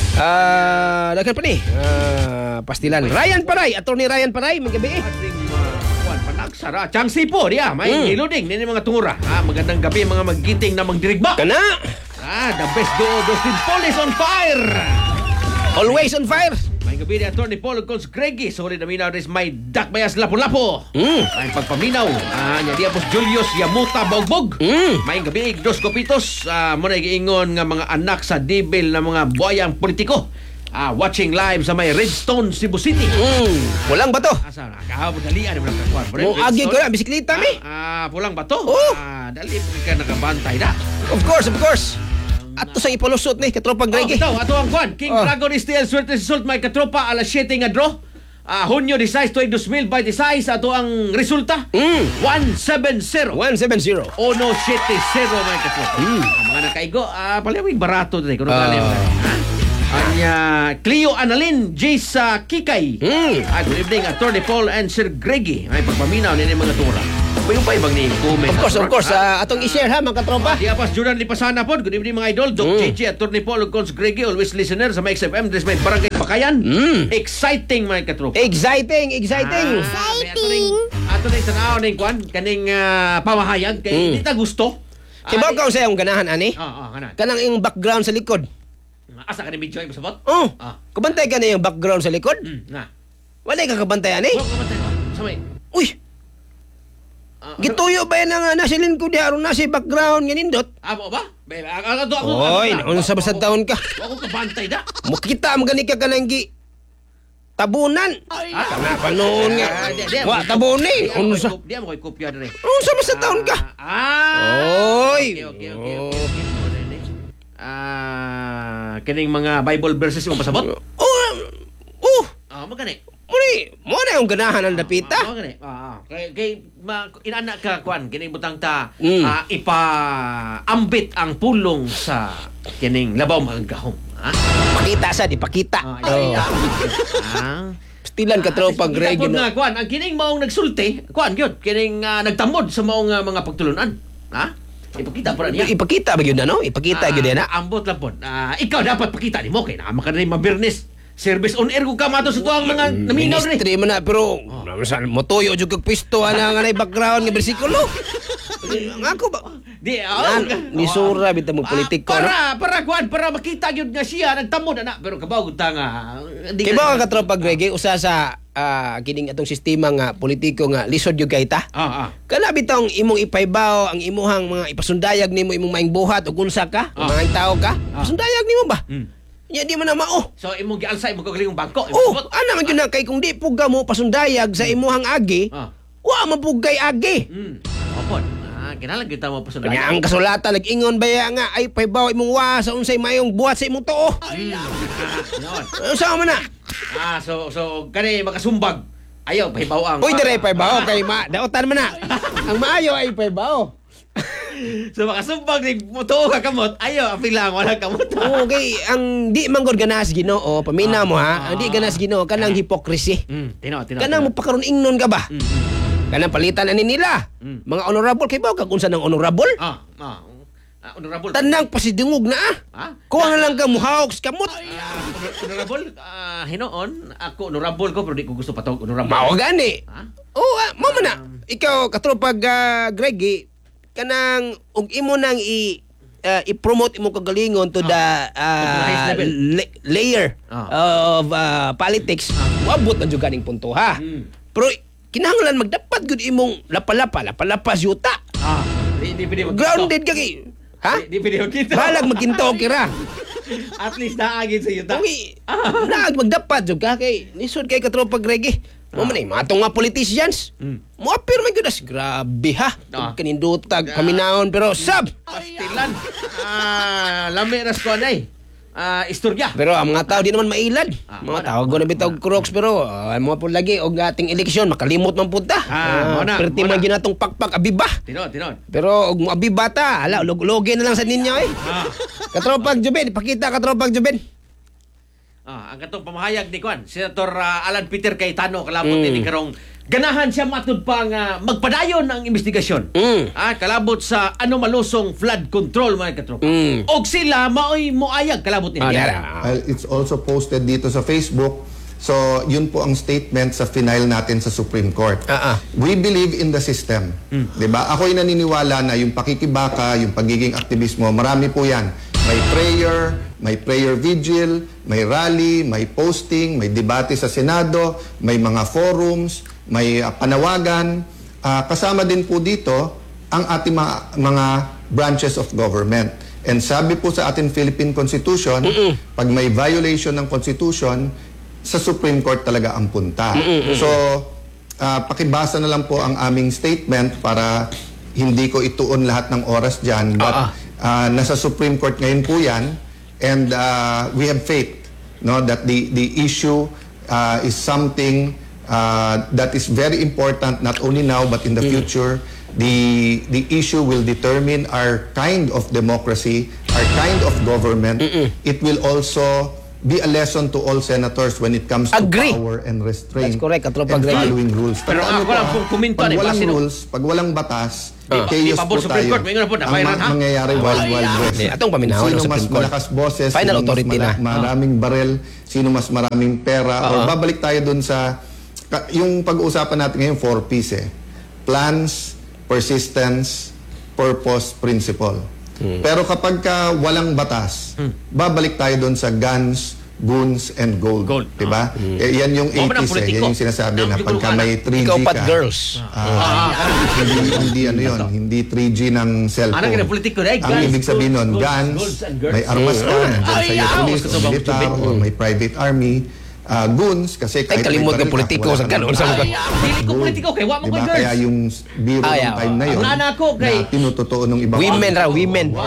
Ah, daghan pa ni. Ah, pastilan. Ryan Paray, Attorney Ryan Paray, may gabi. Adring uh, kwan, Sara, Chang Sipo, diya. May Mm. iluding, nini mga tungura. Ah, magandang gabi, mga magiting na magdirigba. Kana. Ah, the best duo, Dustin Paul is on fire. Always on fire. May gabi ni Atty. Paul Cons Greggy. Solid na minaw rin may dakbayas lapo-lapo. Mm. May pagpaminaw. Ah, niya diya pos Julius Yamuta Bogbog. Mm. May gabi Dos Copitos. Ah, muna giingon nga mga anak sa dibil na mga buhayang politiko. Ah, watching live sa may Redstone, Cebu City. Mm. Pulang ba to? Asa na kahapon dalian mo nakakuan. Mo agi ko na bisikleta mi. Ah, ah, pulang ba to? Oh. Ah, dali mo ka nakabantay da. Of course, of course. Ato sa ipalusot ni katropang Oh, Greggy. ito, ato ang kwan. King Oh. Dragon is still swerte result may katropa alas siyete nga draw. Ah, Hunyo dieciséis tuig dos mil veintiséis ato ang resulta. Mm. one seven zero. one seven zero. Uno siete zero may katropa. Mm. Ang mga nakaigo, ah, palawig barato dito. Kuno Ah. uh, ha? Anya Cleo Annalyn Jace sa Kikay. Mm. Ah, good evening, Atty. Paul and Sir Greggy. May pagpaminaw nini mga tura. May upay bang ni comment? Of course, of course. ah, atong i-share ha mga katropa. Di apas Jordan Lipasana po. Good evening mga idol. Doc Mm. J J, Atty. Paul Cons Greggy, always listener sa X F M. Dres may barangay Pakayan. Mm. Exciting mga katropa. Exciting, exciting. Exciting. Ato na tanaw ning kwan kaning ah, pamahayag kay Mm. hindi ta gusto. Kibaw ka sa iyong ganahan ani. Ah, ah, kanan. Kanang iyong background sa likod. Asa ka ni medyo ay masabot? Oh. Ah. Kabantay ka na yung background sa likod. Mm, na. Wala ka kabantay ani. Wa ka Sa may. Uy, Ah, gituyo ba yan ang nasa lingkod di aron nasa background ganindot? Amo ba? Be, ako ako. Oy, naon sa basta taon ka. Ako ka bantay da. Mukita mo gani ka kanang gi tabunan. Ah, Kana pa noon nga. Ah, di- di- Wa tabun ni. Unsa? Di mo koy kopya dire. Unsa basta taon ka? Ah. Oy. Okay, okay, okay. okay, okay. Ah, kining mga Bible verses mo pasabot? Oh. Oh. Ah, magani. Muni, mo na yung ganahan ng dapita. Ah, magani. Ah, ah. kay kay ma, inana ka kwan kining butang ta Mm. ah, ipa-ambit ang pulong sa kining labaw mga gahom. Ah. Pakita sa di pakita. Ah, Oh. ah. Stilan ka tropang Greg. Kita po no? nga, kwan, ang kining maong nagsulti, kwan, yun, kining ah, nagtamod sa maong ah, mga pagtulunan. Ha? Ipakita po na niya. Ipakita ba yun na no? Ipakita Ah, yun na. Ambot lang po. Ah, ikaw dapat pakita ni mo kay na maka rin mabirnis. Service on air ko ka mato sa tuwang mga naminaw rin. Ministry man na pero saan mo tuyo jud kag pwesto ana nga nay background nga bersikulo. Nga ako ba? Di, Nan, ni sura bitaw mo politiko no. Para, para, kwan, para makita yun nga siya, nagtamod na. Pero kabaw, ta nga. di Kay ba ka katropa Greg usa sa ah, kining atong sistema nga politiko nga lisod yung kay ta. Ah, ah. Kana bitong imong ipaybaw ang imuhang mga ipasundayag nimo imong maing buhat ug unsa ka, Ah. mga tao ka. Pasundayag nimo ba? Hmm. Ya di man na mao. So, imong gialsa, imong kagaling bangko. imong Oh, sabot. ana man gyud na kay kung di puga mo pasundayag sa imuhang agi, Ah. wa mapugay agi. Hmm. Opon. Ah, kinalang kita mo pasundan. Kanya ang kasulatan nag-ingon baya nga ay paybaw imong wa sa unsay mayong buhat sa imong tuo. Hmm. Yun. Ano sa man na? Ah, so so kani makasumbag. Ayaw pahibaw ang. Uy dire paybaw kay ma daotan man na. Ang maayo ay paybaw. So makasumbag ni mutuo ka kamot. Ayaw apila wala kamot. Okay, ang di man gud ganas Ginoo, pamina mo ha. Ang di ganas Ginoo kanang hypocrisy. Hmm, tino tino. Kanang mo pakaron ingnon ka ba? Hmm. hmm. Kanang palitan ani nila. Mm. Mga honorable kay ba kag unsa nang honorable? Ah, ah. ah honorable. Tanang pasidungog na ah. Ha? Kuha na lang ka muhawk sa kamot. Ah, honor- honorable, ah, hinoon, ako honorable ko pero di ko gusto patawag honorable. Mao gani. Ha? Oh, ah, mao man na. Ikaw katropag uh, Greggy kanang ug imo nang i uh, i-promote imo kagalingon to the To the highest uh, level. la- layer Ah. of uh, politics. Wabot na jud ganing punto ha. Mm. Pero kinahanglan magdapat gud imong lapalapa, lapalapas yuta. Ah, di di pwede magkinto. Grounded ka kay. Ha? Di, di pwede magkinto. Balag magkinto kira. At least naagin sa yuta. Uy, naag magdapat jud ka kay lisod kay katropa Greggy. Mo man ay matong nga politicians. Mm. Mo apir man gud as grabe ha. Ah. Kanindutag paminahon pero sab. Pastilan. Ah, lami ras ko anay. Ah, istorya. Pero ang mga tao di naman mailad. Ah, Mga wala. tao go na bitaw crooks pero uh, mo po lagi og ating eleksyon makalimot man punta. Ah, mo na, perti mo man na. ginatong pakpak abiba. Tinon, tinon. Pero og mo abiba ta, ala log-loge na lang sa ninyo eh. Ah. Katropag Juben, pakita katropag Juben. Ah, ang katong pamahayag ni Kwan, Senator ah, Alan Peter Cayetano kalabot Mm. ni karong ganahan siya matud pa nga magpadayon ang investigasyon. Mm. Ah, kalabot sa anomalusong flood control mga katropa. Mm. Og sila maoy moayag kalabot ni Ah, niya. dara. Well, it's also posted dito sa Facebook. So, yun po ang statement sa final natin sa Supreme Court. Ah, ah. We believe in the system. Di ba? Ako'y naniniwala na yung pakikibaka, yung pagiging aktivismo, marami po yan. May prayer, may prayer vigil, may rally, may posting, may debate sa Senado, may mga forums, may uh, panawagan. Uh, kasama din po dito ang ating mga, mga branches of government. And sabi po sa ating Philippine Constitution, Mm-mm. pag may violation ng Constitution, sa Supreme Court talaga ang punta. Mm-mm. So, uh, pakibasa na lang po ang aming statement para hindi ko ituon lahat ng oras dyan. But uh-uh. uh, nasa Supreme Court ngayon po yan. And uh, we have faith no, that the, the issue uh, is something uh, that is very important not only now but in the mm. future. The, the issue will determine our kind of democracy, our kind of government. Mm-mm. It will also be a lesson to all senators when it comes to Agree. power and restraint. That's correct, and Katropa Greg. following rules. Pero ako po, lang kung kuminto, pag eh, walang base no- rules, pag walang batas, Ah. chaos Di, pabor po Supreme tayo. Court, may nga po, Ang nabayaran, ma- ha? mangyayari wild, wild west. Eh, atong paminahon Sino ng mas Supreme Court. malakas boses, Final sino mas authority mala- na. maraming barel, sino mas maraming pera, or Oo. babalik tayo dun sa, ka- yung pag-uusapan natin ngayon, four P's eh. Plans, persistence, purpose, principle. Hmm. Pero kapag ka walang batas, babalik tayo doon sa guns, goons, and gold. Gold. Diba? Eh, yan yung Huwag mo ng eighties eh. politiko. Yan yung sinasabi Ang na pagka may three G Ikaw ka. pat girls. ah, hindi, hindi ano yun, hindi three G ng cellphone. Ano kaya politiko na eh? Ang Guns, ibig sabihin nun, goals, guns, goals and girls. may armas ka, Mm. nandiyan Ay, sa'yo yaw! police, Gusto o ba militar, magtubig? o may private army. Ah, goons, kasi kahit kalimot may ka baril politiko wala sa ka ganon, ng- sa mga- Ay, dili ko politiko kay wa mo Diba? koy girls. Kaya yung biro Ay, ng ah, time na yun, ang anak ko kay- na tinutotoo ng ibang Women ra, women. is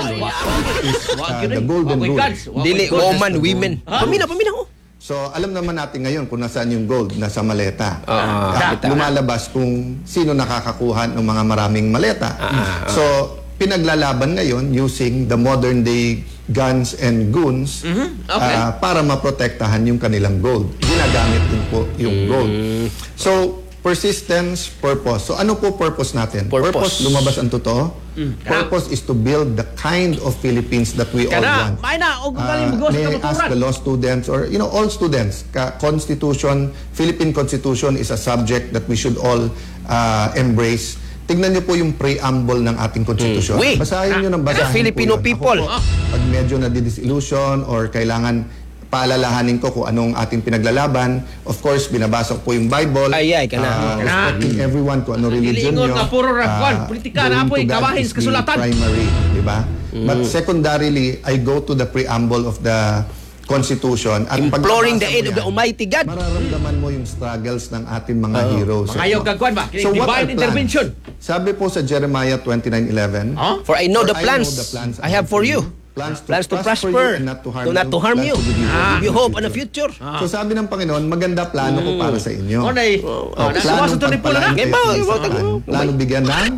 Wa uh, gyud the eh. golden Wa koy rule. guns. Wa koy Dili, gold. woman, women. Ha? Pamina, pamina ko. So, alam naman natin ngayon kung nasaan yung gold, nasa maleta. Ah, At kita. lumalabas kung sino nakakakuha ng mga maraming maleta. Ah, So, pinaglalaban ngayon using the modern day guns and goons Okay. ah, para maprotektahan yung kanilang gold. Ginagamit din po yung gold. So, persistence, purpose. So, ano po purpose natin? Purpose. lumabas ang totoo. Purpose is to build the kind of Philippines that we all Kana, want. may na og Uh, galing bugos may sa I ask katuturan. the law students or you know all students, ka constitution, Philippine Constitution is a subject that we should all uh, embrace. Tignan niyo po yung preamble ng ating konstitusyon. Mm. We, Basahin niyo ng the basahin Filipino po yun. Ako people. po, pag medyo nadidisillusion or kailangan paalalahanin ko kung anong ating pinaglalaban, of course, binabasa ko po yung Bible. Ay, ay, kana. uh, Kana. respecting everyone kung ano religion Dili ingon nyo. nga puro ra- uh, kwan, politika na going apoy, to God kabahin is sa the kasulatan. primary, di ba? But secondarily, I go to the preamble of the Constitution at Imploring the pagbabasa aid mo of the yan, Almighty God. mararamdaman mo yung struggles ng ating mga heroes. Mangayo kag kwan ba? Kini So what divine are intervention. plans? Sabi po sa Jeremiah twenty-nine eleven, Huh? For I know For the plans I have for you. Plans to, Plans to prosper, prosper, you and not to harm to not you. to harm Plans you. to give you Give hope you in hope the and a future. So sabi ng Panginoon, maganda plano ko para sa inyo. O nay, Oh, oh, nasa sa ni Pula na. pagpalaan kayo Iba, ng iba, isang tago. plan. Plano bigyan ng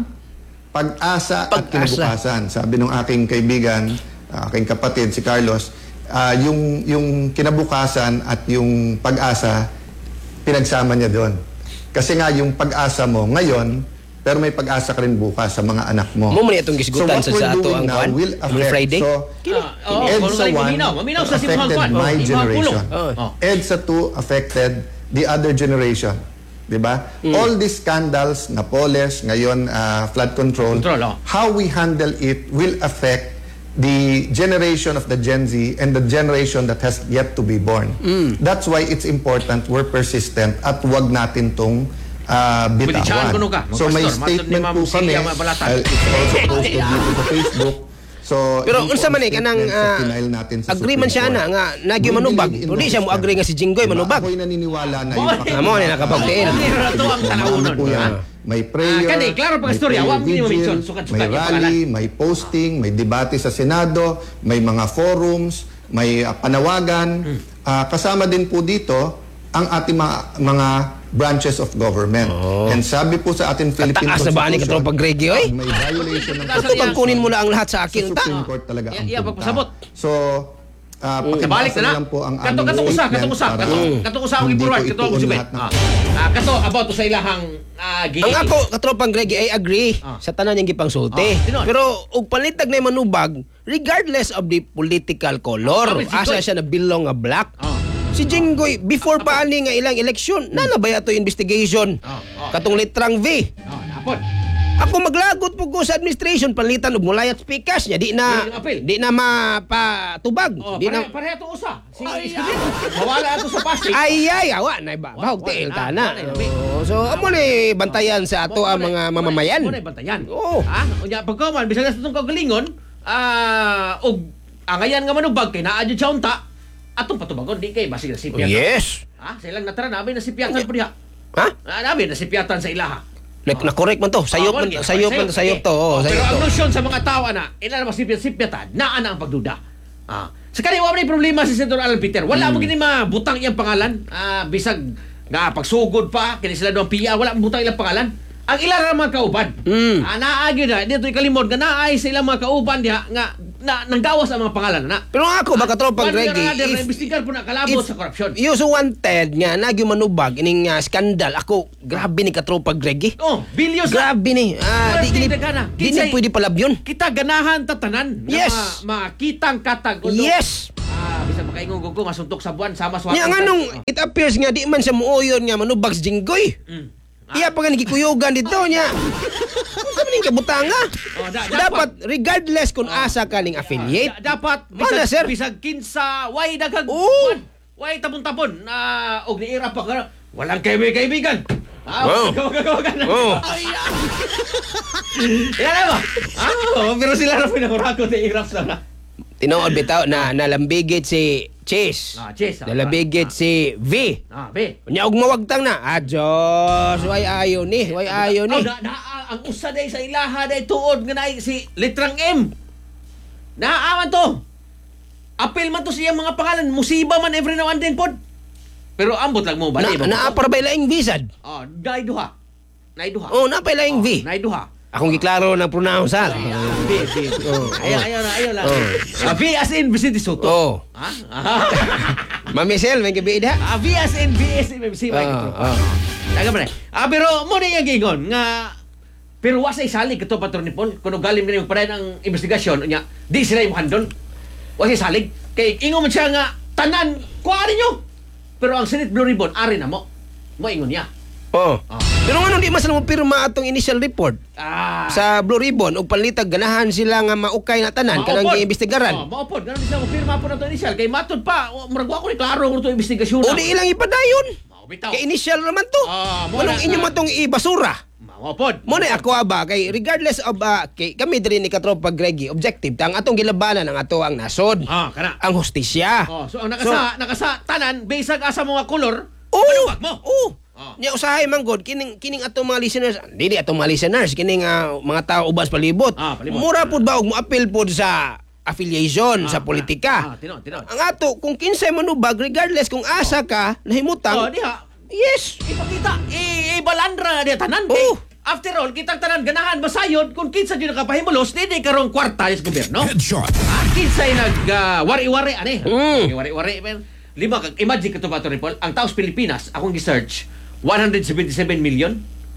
pag-asa at Pag-asa. kinabukasan. Sabi ng aking kaibigan, aking kapatid, si Carlos, ah, yung, yung kinabukasan at yung pag-asa, pinagsama niya doon. Kasi nga, yung pag-asa mo ngayon, pero may pag-asa ka rin bukas sa mga anak mo. Mo man itong gisgutan what sa we're sa ato doing ang now kwan. will Ang affect. Friday. So, Ah, oo, EDSA kung galing one maminaw, maminaw sa simahang affected kwan. my Oh, imahang generation. pulong. Oh. EDSA two affected the other generation. Diba? All these scandals, Napoles, ngayon uh, flood control, Control, oh. how we handle it will affect the generation of the Gen Z and the generation that has yet to be born. That's why it's important we're persistent at wag natin tong uh, Pilitsahan bitawan. ko no ka, So may Pastor, statement matod ni po Ma'am kami, Celia Mabalatan. uh, it's also posted dito sa Facebook. So, Pero yun po unsa ang man eh kanang statement sa ah, final natin sa agree man Supreme siya na Court. nga nagyo We manubag. believe in Pero di the siya mo system. agree nga si Jinggoy Diba? manubag. Ako'y naniniwala na yung Boy! pakikibaka- Amo ni nakapagtiil. Ano na to ang tanawunon? po yan. May prayer, Ah, kani, klaro pag may istorya, prayer wa mo ni vigil, ma-mention. Sukat-sukat may yung rally, may posting, may debate sa Senado, may mga forums, may uh, panawagan. Hmm. Ah, kasama din po dito ang ating mga, mga branches of government. And sabi po sa ating Philippine Kataas na ba ni Constitution, Katropa Gregi, oy? pag may violation ng Nasa Ito pag kunin mo na ang lahat sa sa akin ta. Supreme Court talaga ang Iya, punta. pagpasabot. So, uh, Kabalik pakibasa na na. lang po ang Kato aming kato usa, statement kato usa, para kato kato usa ang hindi ipuruan, ko kato ang ituon subit. lahat ng- Ah, Ah, kato about to sa ilahang ah, gi. Ang ako, katropang Gregi, I agree Ah. sa tanan niyang gipangsulti. Ah, tinon. Pero, og palitag na yung manubag, regardless of the political color, Ah, asa Jinggoy. siya na bilong nga black. Ah. Si Jinggoy, before pa ani nga ilang eleksyon, nanabay ato investigation. Oh, oh. Katong litrang V. Oh, napon. Ako maglagot po ko sa administration palitan og mulayat speakers nya di na Yung appeal. di na mapatubag. Oh, Di pare, na pare ato usa. Si Escudero. Mawala ato sa Pasig. ay ay awa na ba. Bahog Wa- tiil wala, ta na. wala, wala. Oo, so amo ni bantayan sa ato ang mga mamamayan. Mo na bantayan. Oo. Ha? Unya pagkaman bisan sa tong kagalingon, ah og angayan nga manubag kay naa jud siya unta. Atong patubagon di kay basig na sipyatan. Yes. Ha? Silang natara namin na sipyatan po diha. Ha? Ah, namin na sipyatan sa ilaha. Like, na correct man to. Sayop Oh, man, sige. sayop man, sayop to. Oh, Oh, pero sayop ang to. notion sa mga tao na, ina na masipyat-sipyatan, naa na ang pagduda. Ah. Sa kanya, wala na problema si Senator Alan Peter. Wala mo gini mabutang iyang pangalan. Ah, bisag nga pagsugod pa, kini sila doon P R, wala mo butang ilang pangalan. Ang ilang ra mga kauban. Mm. Ah, naagi na, dito ikalimod, nga naay sa ilang mga kauban diha, nga na, nanggawas ang mga pangalan na. Pero ako baka tropang One way or Greggy, another, if, na-imbestigar po na kalabot if sa korupsyon. you so wanted nga nagyo manubag ining uh, skandal, ako grabe ni katropang Greggy. Oh, billions na. Grabe ni. Ah, Wala di gini, tingnan ka na. di Kinsay- ni pwede palabyon. Kita ganahan tatanan. Yes. Na ma- makitang katag. Although, Yes. Ah, bisa makaingon ko masuntok sa buwan sama sa Nya nga nung it appears nga di man siya muoyon nga manubag si Jinggoy. Mm. Iya pa nga nagikuyugan dito niya. Kung kami ning kabutanga. Oh, da- dapat regardless kung asa ka ning affiliate. Da- dapat Wala, bisag, sir. bisag kinsa way daghang Oo. buwan. Way tabon-tabon na og niira pa ka. Walang kaibigan. Ah, Wow. kawag-kawagan. Oo. Ay, ah. Yan na ba? Ah, oh, pero sila na pinangurako ni Irap sa na. Tinuod bitaw na nalambigit si Chase. Ah, Chase, ah. Nalambigit si V. Ah, be. Nya og mawagtang na. Adjos, way ayo ni, way ayo ni. Oh, na, na, ang usa day sa ilaha day tuod nga naay si litrang M. Naaman to. Apil man to siya mga pangalan. Musiba man every now and then pod. Pero ambot lang mo ba? Na, naa para ba laing visad? Oh, nay duha. Nay duha. Oh, na pa laing V. Nay duha. Akong giklaro na pronounce ha. B, B. Oh, Ayaw, ayaw na, ayaw lang. Oh. Ah, V as in Vicente Soto. Oh. Ha? Ah, Mamisel, may gabi da. Ah, V as in B S in si Mike. Ah, ah. Taga ba na? Ah, pero mo na yung gingon nga pero wa sa isali kato patron ni Paul kuno galing na yung padayon ang investigasyon nya di sila yung handol. Wa sa salig kay ingon man siya nga tanan kuha ninyo. Pero ang Senate Blue Ribbon ari na mo. Mo ingon niya. Oh. Ah. Pero nga nung di masal mo pirma atong initial report Ah. sa Blue Ribbon ug palitag ganahan sila nga maukay na tanan kanang Maupod. giimbestigaran. Oh, maupod. Ganun din sila mo pirma po na to initial kay matod pa murag wa ko ni klaro kung to investigasyon. O di ilang ipadayon. Mao bitaw. Kay initial naman to. Ah, mo Manong na- inyo man tong ibasura. Maupod. Mo na ako ba kay regardless of uh, kay kami diri ni Katropa Greggy objective tang atong gilabanan ang ato ang nasod. Ah, kana. Ang hustisya. Oh, so ang nakasa nakasa tanan based asa mga kolor. Oo. Maluwag mo. Oo. Oh. Nya usahay man god kining kining atong mga listeners, dili atong mga listeners kining ah, mga tao ubas palibot. Ah, palibot. Mura pud ba og mo-appeal pud sa affiliation sa politika. Ah, tinon, tinon. Ang ato kung kinsay manubag regardless kung asa ka Oh, nahimutang. diha. Yes. Ipakita, i- ibalandra dia tanan. Oo. Kay, after all, kitang tanan ganahan basayod kung kinsa jud nakapahimulos di karong kwarta sa gobyerno. Headshot. Ah, kinsay nag ah, wari-wari ani. Mm. Wari-wari men. Lima kag imagine kato ba to Paul, ang taos Pilipinas akong gi-search one hundred seventy-seven million.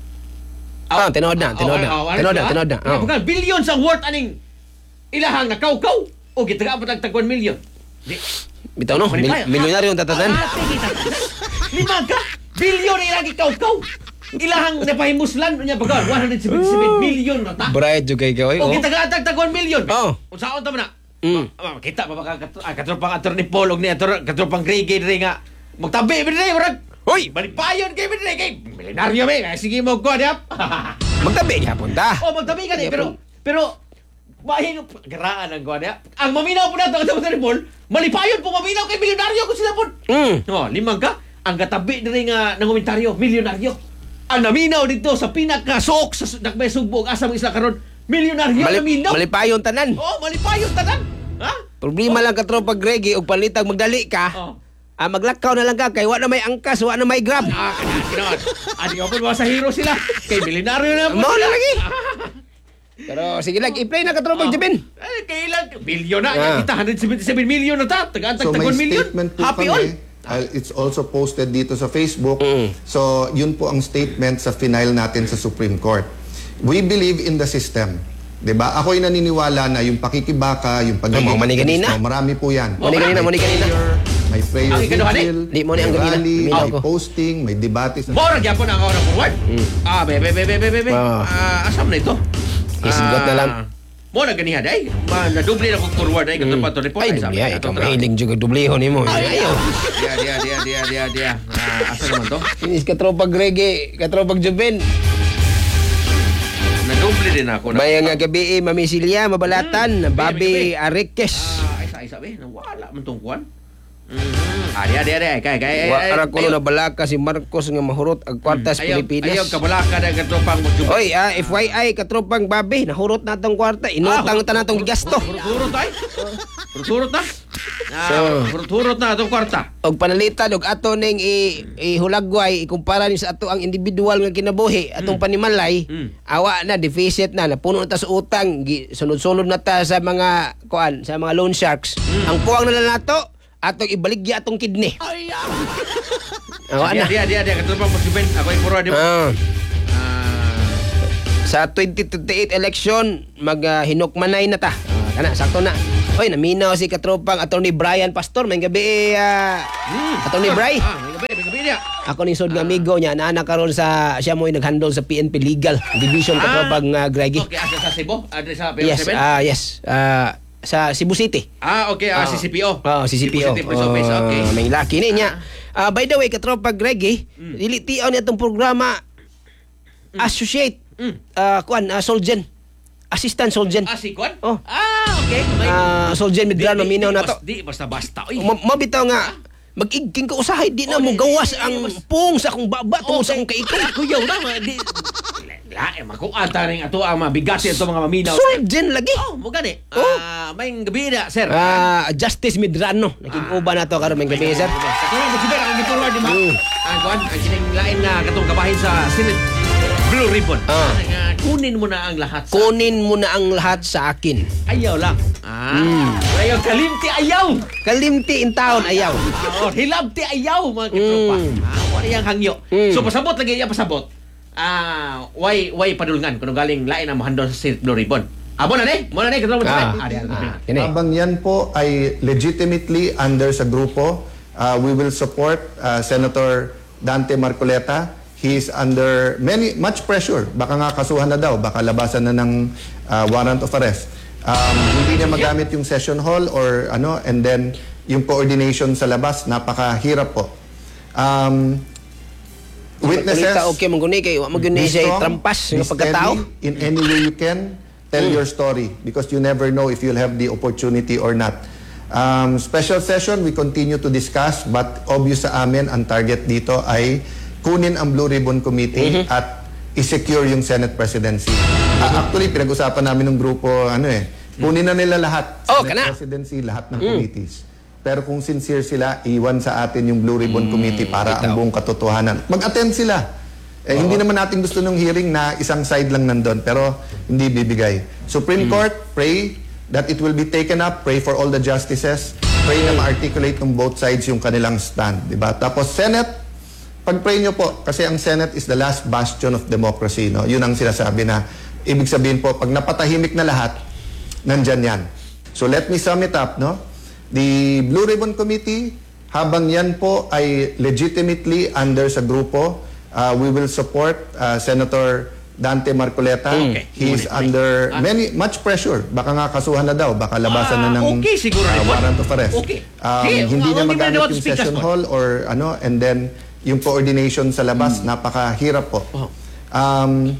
Ah, tinood na, tinood na. Tinood na, tinood na. Oh. Bukan billions ang worth aning ilahang nakaukaw o gitaga pa tag one million. Di, Bitaw no, mil- Malipay. milyonaryo ang tatatan. Ah, sige, tatanan. Lima ka? Bilyon na ilagi kaukaw. Ilahang napahimuslan niya baga one hundred seventy-seven million na ta. Bright jud kay gaway. O Oh. gitagatag tag one million. Oh. Unsaon ta man na? Mm. Ah, kita pa baka kat- ah, katropang ator ni Paul og ni ator katropang Greggy diri nga magtabi bi diri murag. Hoy, balipayon kay bi diri kay milenaryo be. Ah, sige mo ko diap. Magtabi gyapon ta. Oh, magtabi ka ni pero pero bahin garaan ang kuha niya. Ang maminaw po nato katapos ni Paul, malipayon po maminaw kay milyonaryo ko sila po. Mm. Oh, limang ka. Ang katabi diri nga nangomentaryo, milyonaryo. Ang naminaw dito sa pinaka-sok sa nakbay sugbog asa mo isla karon, milyonaryo Mali- naminaw. malipayon tanan. Oh, malipayon tanan. Ha? Problema lang Katropa Greggy og palitag magdali ka. Oh. Ah, maglakaw na lang ka kay wa na may angkas, wa na may grab. Ah, kana kinahanglan. Adi ko po mga sa hero sila. Kay milyonaryo na po. Mao sila. na lagi. Pero sige lang, i-play na Katropa Oh. Jebin. Eh, kailan? Bilyon na. Ah. Kita one hundred seventy-seven million na ta. Taga-antag So may tag one million. statement po Happy all. kami. Uh, it's also posted dito sa Facebook. Mm. So yun po ang statement sa final natin sa Supreme Court. We believe in the system. 'Di ba? Ako'y naniniwala na yung pakikibaka, yung pagiging Ano, mani kanina? aktivismo, marami po yan. Mani kanina, mani kanina. Prayer, may prayer Ang ikaduha, vigil, Di mo ni ang may ganina. rally, Minaw may ko. posting, may debate sa Mora gyapon ang ako na forward. Ah, be be be be be be. be. Ah. Ah, asam na ito. Isigot na lang. Mo na ganiha day. Ma na doble na kog forward ay katong pato report Ay, dubli ay. Ikaw mahilig juga dubliho ni mo. Ayaw. Dia dia dia dia dia dia. Ah, asa naman to? Inis katropag reggae, katropag juben. Na doble din ako na. Maya nga gabi, eh, Mami Silya, Mabalatan, Bobby Arikes. Ah, isa isa be. Wala man tong kuan. Mhm. Ah, dia dia dia kay kay. Wa ara ko na balaka si Marcos nga mahurot ag kwartas Ayaw, ayaw Pilipinas. kabalaka na katopang mo. Oy, ah, F Y I, katropang Bobby, nahurot na tong kwarta. Inutang ta na tong gasto. Hurot ay. Hurot na. So- Ah, hurot na atong kwarta. Og panalitan og ato ning i, ihulagway ikumpara ni sa ato ang individual nga kinabuhi atong panimalay Mm. awa na deficit na napuno na ta sa utang gi- sunod-sunod na ta sa mga kuan sa mga loan sharks ang kuwang na lang nato atong ibaligya atong kidney awa Dia na dia dia dia katopang mo suben. Ako ay forward mo. Ah, Ah. sa twenty twenty-eight election mag uh, hinukmanay na ta Ah, kana sakto na. Oy, naminaw si katropang Attorney Brian Pastor may gabi uh, Attorney Bry. Ah, may gabi, may gabi niya. Ako ni sud nga amigo niya na anak karon sa siya mo nag-handle sa P N P Legal Division Ah. katropang uh, Greggy. Okay, asa sa Cebu? Adres sa P O Yes, seven? ah yes. Ah sa Cebu City. Ah, okay, ah, Ah. C C P O. Oh, si C P O. City Police Office, Oh, okay. may laki ni niya. Ah, by the way, katropang Greggy, dili tiaw ni atong programa Associate Mm. ah kuan ah, Solgen. Assistant Solgen. Ah, si Kwan? Oh. Ah, okay. May, Ah, Solgen Medrano di- di- minaw di na to. bas- Di, basta-basta. Uy. Ma- Mabitaw nga mag-igking ka usahay di na Oh, mo di- gawas di- di- ang mas- pung sa akong baba tungod sa akong kaikay. Kuyaw na, ma- di... La, eh, makuanta rin ato ang mabigati ito mga maminaw. Solgen lagi. Oh, mo gani. Oh. Ah, may gabi na, sir. Ah, Justice Medrano. Naging-uba na to karon may gabi, sir. Katulong mo si Ben, ang giturward ni Ma. Mm. Ang kuan, ang kining lain na katong kabahin sa Senate Blue Ribbon. Ah. Nga, kunin mo na ang lahat sa... Kunin mo na ang lahat sa akin. Ayaw lang. Ah. Mm. Ayaw, kalimti ayaw. Kalimti in town ayaw. Ah, oh, hilabti ayaw, mga kitropa. Mm. Ah, wala yung hangyo. Mm. So, pasabot lagi iya pasabot. Ah, way way padulngan kuno galing lain ang mahandon sa Senate Blue Ribbon. Abo na ni, mo na ni katulong mo si Ben. Ah, Ah, di, di, di. ah, kini. Habang yan po ay legitimately under sa grupo, uh, we will support uh, Senator Dante Marcoleta. He is under many much pressure. Baka nga kasuhan na daw, baka labasan na ng uh, warrant of arrest. Um, hindi niya magamit yung session hall or ano, and then yung coordination sa labas, napakahirap po. Um, witnesses, Pagkalita, okay mong guni kay wa mo guni be siya strong, trampas be nga pagkatao. steady in any way you can. Tell your story because you never know if you'll have the opportunity or not. Um, special session, we continue to discuss but obvious sa amin ang target dito ay kunin ang Blue Ribbon Committee at i-secure yung Senate presidency. Ah, actually, pinag-usapan namin ng grupo, ano eh, kunin na nila lahat. Oh, Senate kana. presidency, lahat ng committees. Pero kung sincere sila, iwan sa atin yung Blue Ribbon Committee para ang buong katotohanan. Mag-attend sila. Eh, hindi naman natin gusto ng hearing na isang side lang nandun, pero hindi bibigay. Supreme Court, pray that it will be taken up. Pray for all the justices. Pray na ma-articulate ng both sides yung kanilang stand. Diba? Tapos Senate, pag-pray nyo po, kasi ang Senate is the last bastion of democracy. No? Yun ang sinasabi na, ibig sabihin po, pag napatahimik na lahat, nandyan yan. So let me sum it up. No? The Blue Ribbon Committee, habang yan po ay legitimately under sa grupo, uh, we will support uh, Senator Dante Marcoleta. Okay. He is Ngunit, under ah. many much pressure. Baka nga kasuhan na daw, baka labasan na Ah, ng okay, siguro uh, rin po. warrant of arrest. Okay. Um, Sige, hindi uh, niya hindi magamit na yung speakers session po. hall or ano, and then yung coordination sa labas, napakahirap po. Oh. Um,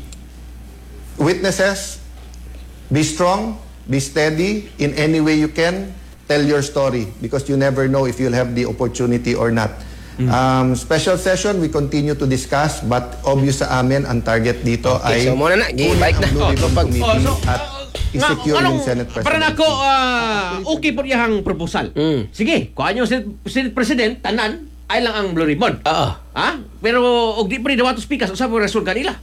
witnesses, be strong, be steady in any way you can. Tell your story because you never know if you'll have the opportunity or not. Um, special session, we continue to discuss but obvious sa amin ang target dito Okay, ay so muna na, kunin bike ang na. Blue Oh, Ribbon pag- Committee Oh, so, at uh, i-secure nga, yung anong- Senate President. Para nako, ah, okay po niyang proposal. Mm. Sige, kuha niyo Senate, Senate President, tanan, ay lang ang Blue Ribbon. Oo. Ha? Pero, og di pa rin dawato speakers, usa po result kanila.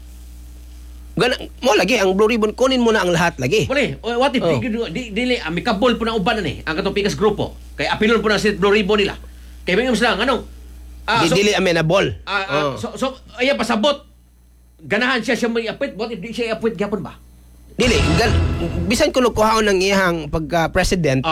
Gana mo lagi ang Blue Ribbon kunin mo na ang lahat lagi. Muli, what if, Oh. di, di, dili, amicable po na uban na ni, ang katong pikas grupo. Kaya apilon po na Senate Blue Ribbon nila. Kaya may sila, anong, ah, Di so, dili amenable. ah, ah, Oh. so, so, ayan, pasabot, ganahan siya siya may apit, what if di siya apit, gyapon ba? Dili gal bisan kuno kuhaon ng iyang pagka president. Ah.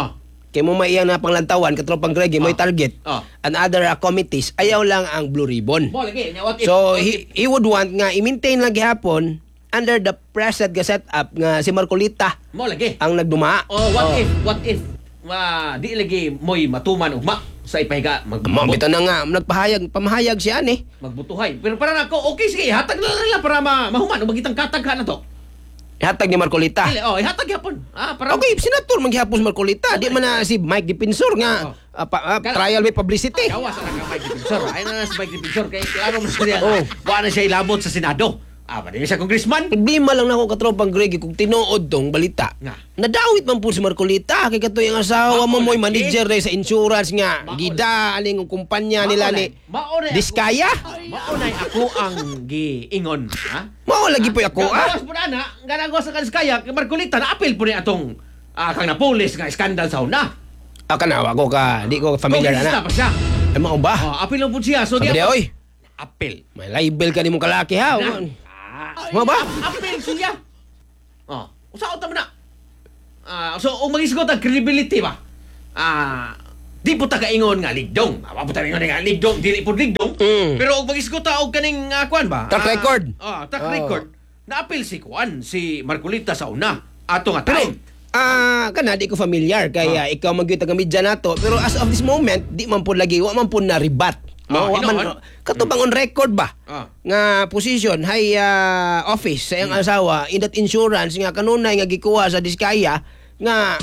kay mo maiyang na panglantawan katropang Greggy may Oh. target Oh. and other uh, committees ayaw lang ang Blue Ribbon. Mo lagi nya what if. So what he, if- he would want nga i-maintain lang gihapon under the present nga setup nga si Marcolita mo lagi. ang nagduma. Oh, what Oh. if what if ma di lagi mo'y matuman ugma sa ipahiga mag Mabito na nga nagpahayag pamahayag siya ni. magbutuhay. Pero para nako okay sige hatag na lang para ma mahuman ug magitang katag ka na to. Hatag ni Marcolita. Dili, oh, ihatag yapon. Ah, para Okay, senator maghihapon si Marcolita. Di man na si Mike Defensor nga Oh. ah, pa- ah, Kala- trial with publicity. Gawas ang Mike Defensor. Ay na si Mike Defensor kay klaro man siya. Oh. Kuha na siya ilabot sa Senado. Ah, ba siya congressman? Problema lang na ako katropang Greggy kung tinuod tong balita. Nga. Nadawit man po si Marcolita kay katoy ang asawa mo mo'y Maulagi. manager rin sa insurance nga. Maulagi. Gida aning kumpanya nila ni Maunay. Diskaya. Maunay ako ang giingon, ha? Mao lagi po ako ah. Gawas po na na, ganagawa sa Kaliskaya, kay Marcolita na apil po ni atong ah, kang napulis nga skandal sa una. Ah, kanawa ko ka, di ko familiar Congressista na. pa siya. Ay mao ba? Oh, apil lang po siya. So Sabi di dia, ako- oy, apil. may label ka ni mong kalaki ha. Ah, Mo ba? apil siya. Oh, usaot ta mo na. Ah, so kung magisgot ang credibility ba? Ah, di po ta kaingon nga ligdong. Aba po ta ingon nga ligdong, dili po ligdong. Mm. Pero kung magisgot ta og kaning uh, kuan ba? Track Ah, record. Ah, track Oh. record. Na-apil si kuan si Marcolita sa una. Ato nga Pero time. ah kana di ko familiar kaya ikaw magyud taga media nato pero as of this moment di man po lagi wa man po na rebat. Ah, Wa man hinoon. katubang on record ba? Ah. Nga position hay ah, office sa iyang asawa in that insurance nga kanunay nga gikuha sa Diskaya nga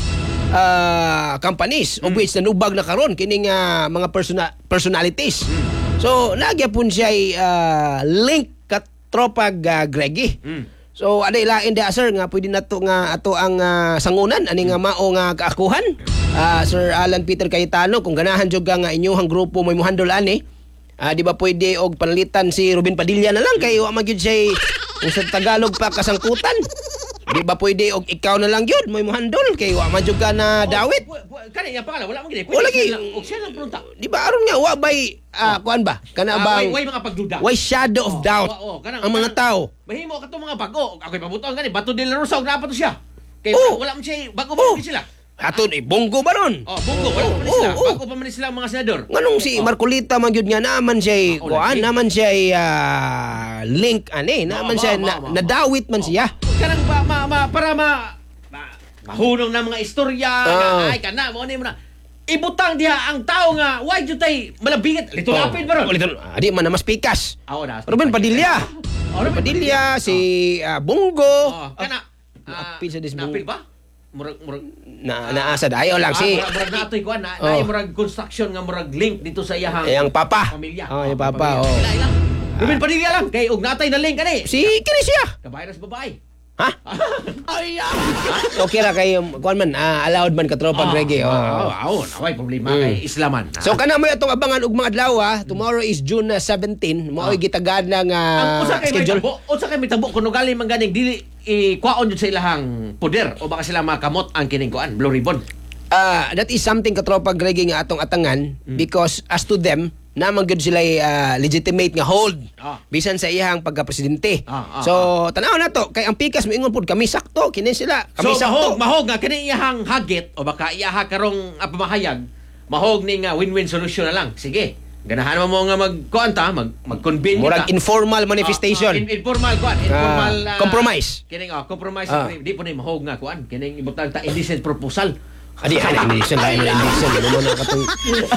ah, companies of which nanubag na karon kining ah, mga persona- personalities. So nagyapon siya uh, link kat tropag ah, Greggy. Mm. So aday lain da sir nga pwede nato nga ato ang ah, sangunan ani nga mao nga kaakuhan. Ah, Sir Alan Peter Cayetano kung ganahan jud ka nga inyong grupo may muhandol ani. Ah, di ba pwede og panalitan si Ruben Padilla na lang kay wa magyud siya kung sa Tagalog pa kasangkutan. Di ba pwede og ikaw na lang yun may muhandol kay wa man jud ka na dawit. Oh, bu- bu- Kani yang pangalan wala man gid. Wala lagi. Og siya lang pronta. Di ba aron nga wa bay ah, kuan ba? Kana Ah, bang way, way mga pagduda. why shadow of Oh, doubt oh, oh, kanang- ang mga tao. Mahimo ka to mga bago. Ako'y pabuton gani Bato de la Rosa og napato siya. Kay Oh. wala man siya bago Oh. ba sila. Aton eh, bonggo ba ron? Oh, bungo wala man Oh, sila. oh. Bago pa man sila ang mga senador. Nganong si Marcolita man gyud nga naman siya Ah, kuan lagi. naman siya ah, link ani naman Ma- siya ma- na, ma- ma- nadawit man siya. Kanang ba ma, ma, para ma, ma mahunong na mga istorya Oh. nga, ay kana mo ni mo na ibutang diha ang tao nga why jud tay malabingat lito lapid ba ron. Oh, lito- ah, di man na mas pikas. Aw na. Ruben Padilla. Oh, Ruben Padilla si ah, Bongo. Oh, kana ah, Naapil sa disbong- naapil ba? Murag murag Na naasa dayo lang Ah, si murag, murag natoy kuan na, Oh. na murag construction nga murag link dito sa iyahang yang papa. pamilya. Oh, yung papa. pamilya. Oh. Ila, ila. Ruben Padilla lang kay og natay na link kani. Si kini siya. Kabayan sa babae. Ha? Okay ra kay kuan man ah, allowed man ka tropa Greggy. Oh. Oh, oh, naway problema Mm. kay Islaman. So kana mo atong abangan og mga adlaw ah. Tomorrow is June uh, seventeen. Mao ay gitagad ng ang usa ah, kay may schedule. tabo, usa kay may tabo kuno gali man ganing dili ikwaon jud sa ilahang poder o baka sila makamot ang kining kuan Blue Ribbon. Ah, that is something katropa Greggy nga atong atangan Mm. because as to them naman gyud sila ah, legitimate nga hold Ah. bisan sa iyang pagka-presidente. Ah, ah, so tanaw na to kay ang pikas moingon pud kami sakto kini sila. Kami So sakto. mahog mahog nga kini iyahang hagit o baka iyaha karong ah, pamahayag mahog ni nga win-win solution na lang. Sige. Ganahan mo mo nga magkuan ta, mag mag-convene Murag ta. informal manifestation. Ah, ah, in- informal kuan, informal Ah, ah, compromise. Kining oh, compromise Ah. di po ni mahog nga kuan. Kining ibutang ta indecent proposal. Adi ay indiction lain na indiction ano man ang katong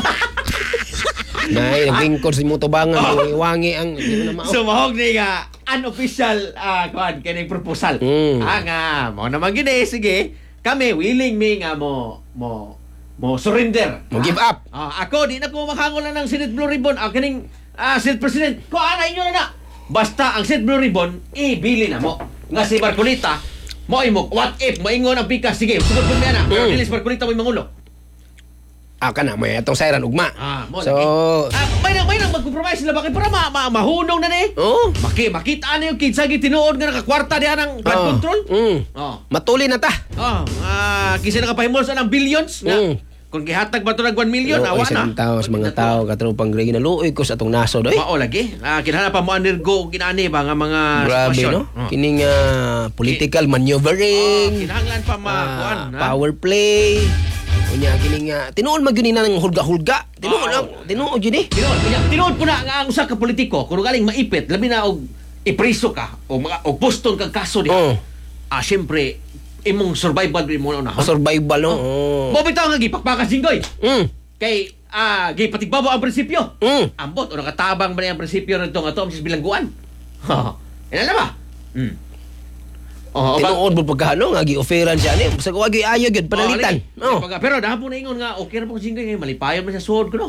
Nay, nagingkod si Mutubangan, wangi ang di mo na mao. So mahog ni nga unofficial ah kuan kining proposal. Mm. Ah nga mo naman gini sige. Kami willing mi nga mo mo mo surrender. Mo give up. Ah, ako di na ko makangol na ng Senate Blue Ribbon. Ah kining ah Senate President. Ko ana inyo na na. Basta ang Senate Blue Ribbon ibili na mo. Nga si Marcolita mo imo what if maingon ang pikas sige sugod po niya na. Pero Mm. dili si Marcolita mo mangulo. Ah, kana may atong sayran ugma. Ah, mo So, lagi. Ah, may na may na mag-compromise sila bakit para ma, ma mahunong na ni. oh, Maki makita na yung kinsa gi tinuod nga nakakwarta diha ng flood oh, control. Mm. Oh. Matuli na ta. Oh, ah, kinsa nakapahimol sa ng billions nga. Mm. Kung gihatag ba to nag one million, Luoy awa sa na. tao, sa mga tao, katropang Greggy na luoy ko sa atong nasod oy. Mao lagi. Ah, kinahanglan pa mo undergo ginani ba nga mga Grabe sitwasyon. no. Oh. Kining ah, political Oh, maneuvering. kinahanglan pa ma ah, kuan, ha? power play. Unya kining uh, tinuod man gyud ni nang hulga-hulga. Tinuod Oo. lang, tinuod gyud ni. Tinuod, kanya, tinuod po na nga ang usa ka politiko, kung galing maipit, labi na og ipriso ka, o, mga, o poston kang kaso diha. Oo. Ah, syempre, imong survival mo na una. Survival no. Oh. Mo bitaw nga gipakpakas jinggoy. Mm. Kay ah gipatigbawo ang prinsipyo. Mm. Ambot o nakatabang ba niya ang prinsipyo nito nga to sa bilangguan. Ha. Ina na ba? Mm. Oh, ba? Tinuod mo pagkano nga gi-offeran siya ni. Sa kuwag gyud ayo gyud panalitan. Oh, Oh. pero dahapon na ingon nga okay ra po jinggoy ngay malipayon man sa suod ko no.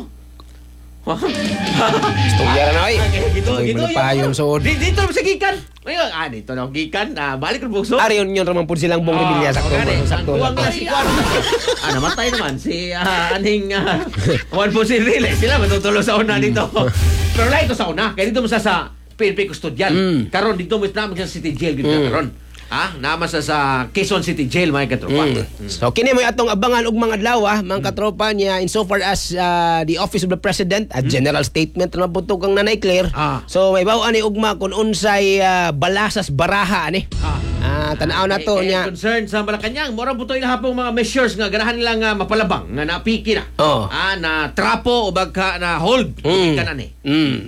Istorya na ay. Dito, Ay, dito. malipayon suod. Di- Dito sa gikan. Ayun, ah, dito na ang gikan. Ah, balik ko bukso. Ari yun yun raman po silang bong rebelya sakto. Sakto. Ang sakto. na si Juan. Ah, namatay naman si ah, aning ah, Juan po si Rile. Sila matutulo sa una dito. Pero lahat ito sa una. Kaya dito mo sa sa P N P Custodial. Mm. Karon dito mo naman sa City Jail gito karon. Ah, naman sa sa Quezon City Jail mga katropa. Mm. So kini mo atong abangan og mga adlaw ah, mga katropa niya insofar as uh, the office of the president a general statement na puto kang Nanay Claire. Ah. So may baw ani ugma kun unsay uh, balasas baraha ani. Ah. Ah, tanaw na to Eh, eh, niya. concern sa Malacanang, mura po ito ilahapong mga measures nga ganahan nila nga mapalabang nga napiki na. Oh. Ah, na trapo o bagka na hold. Mm. Kanan eh. Mm.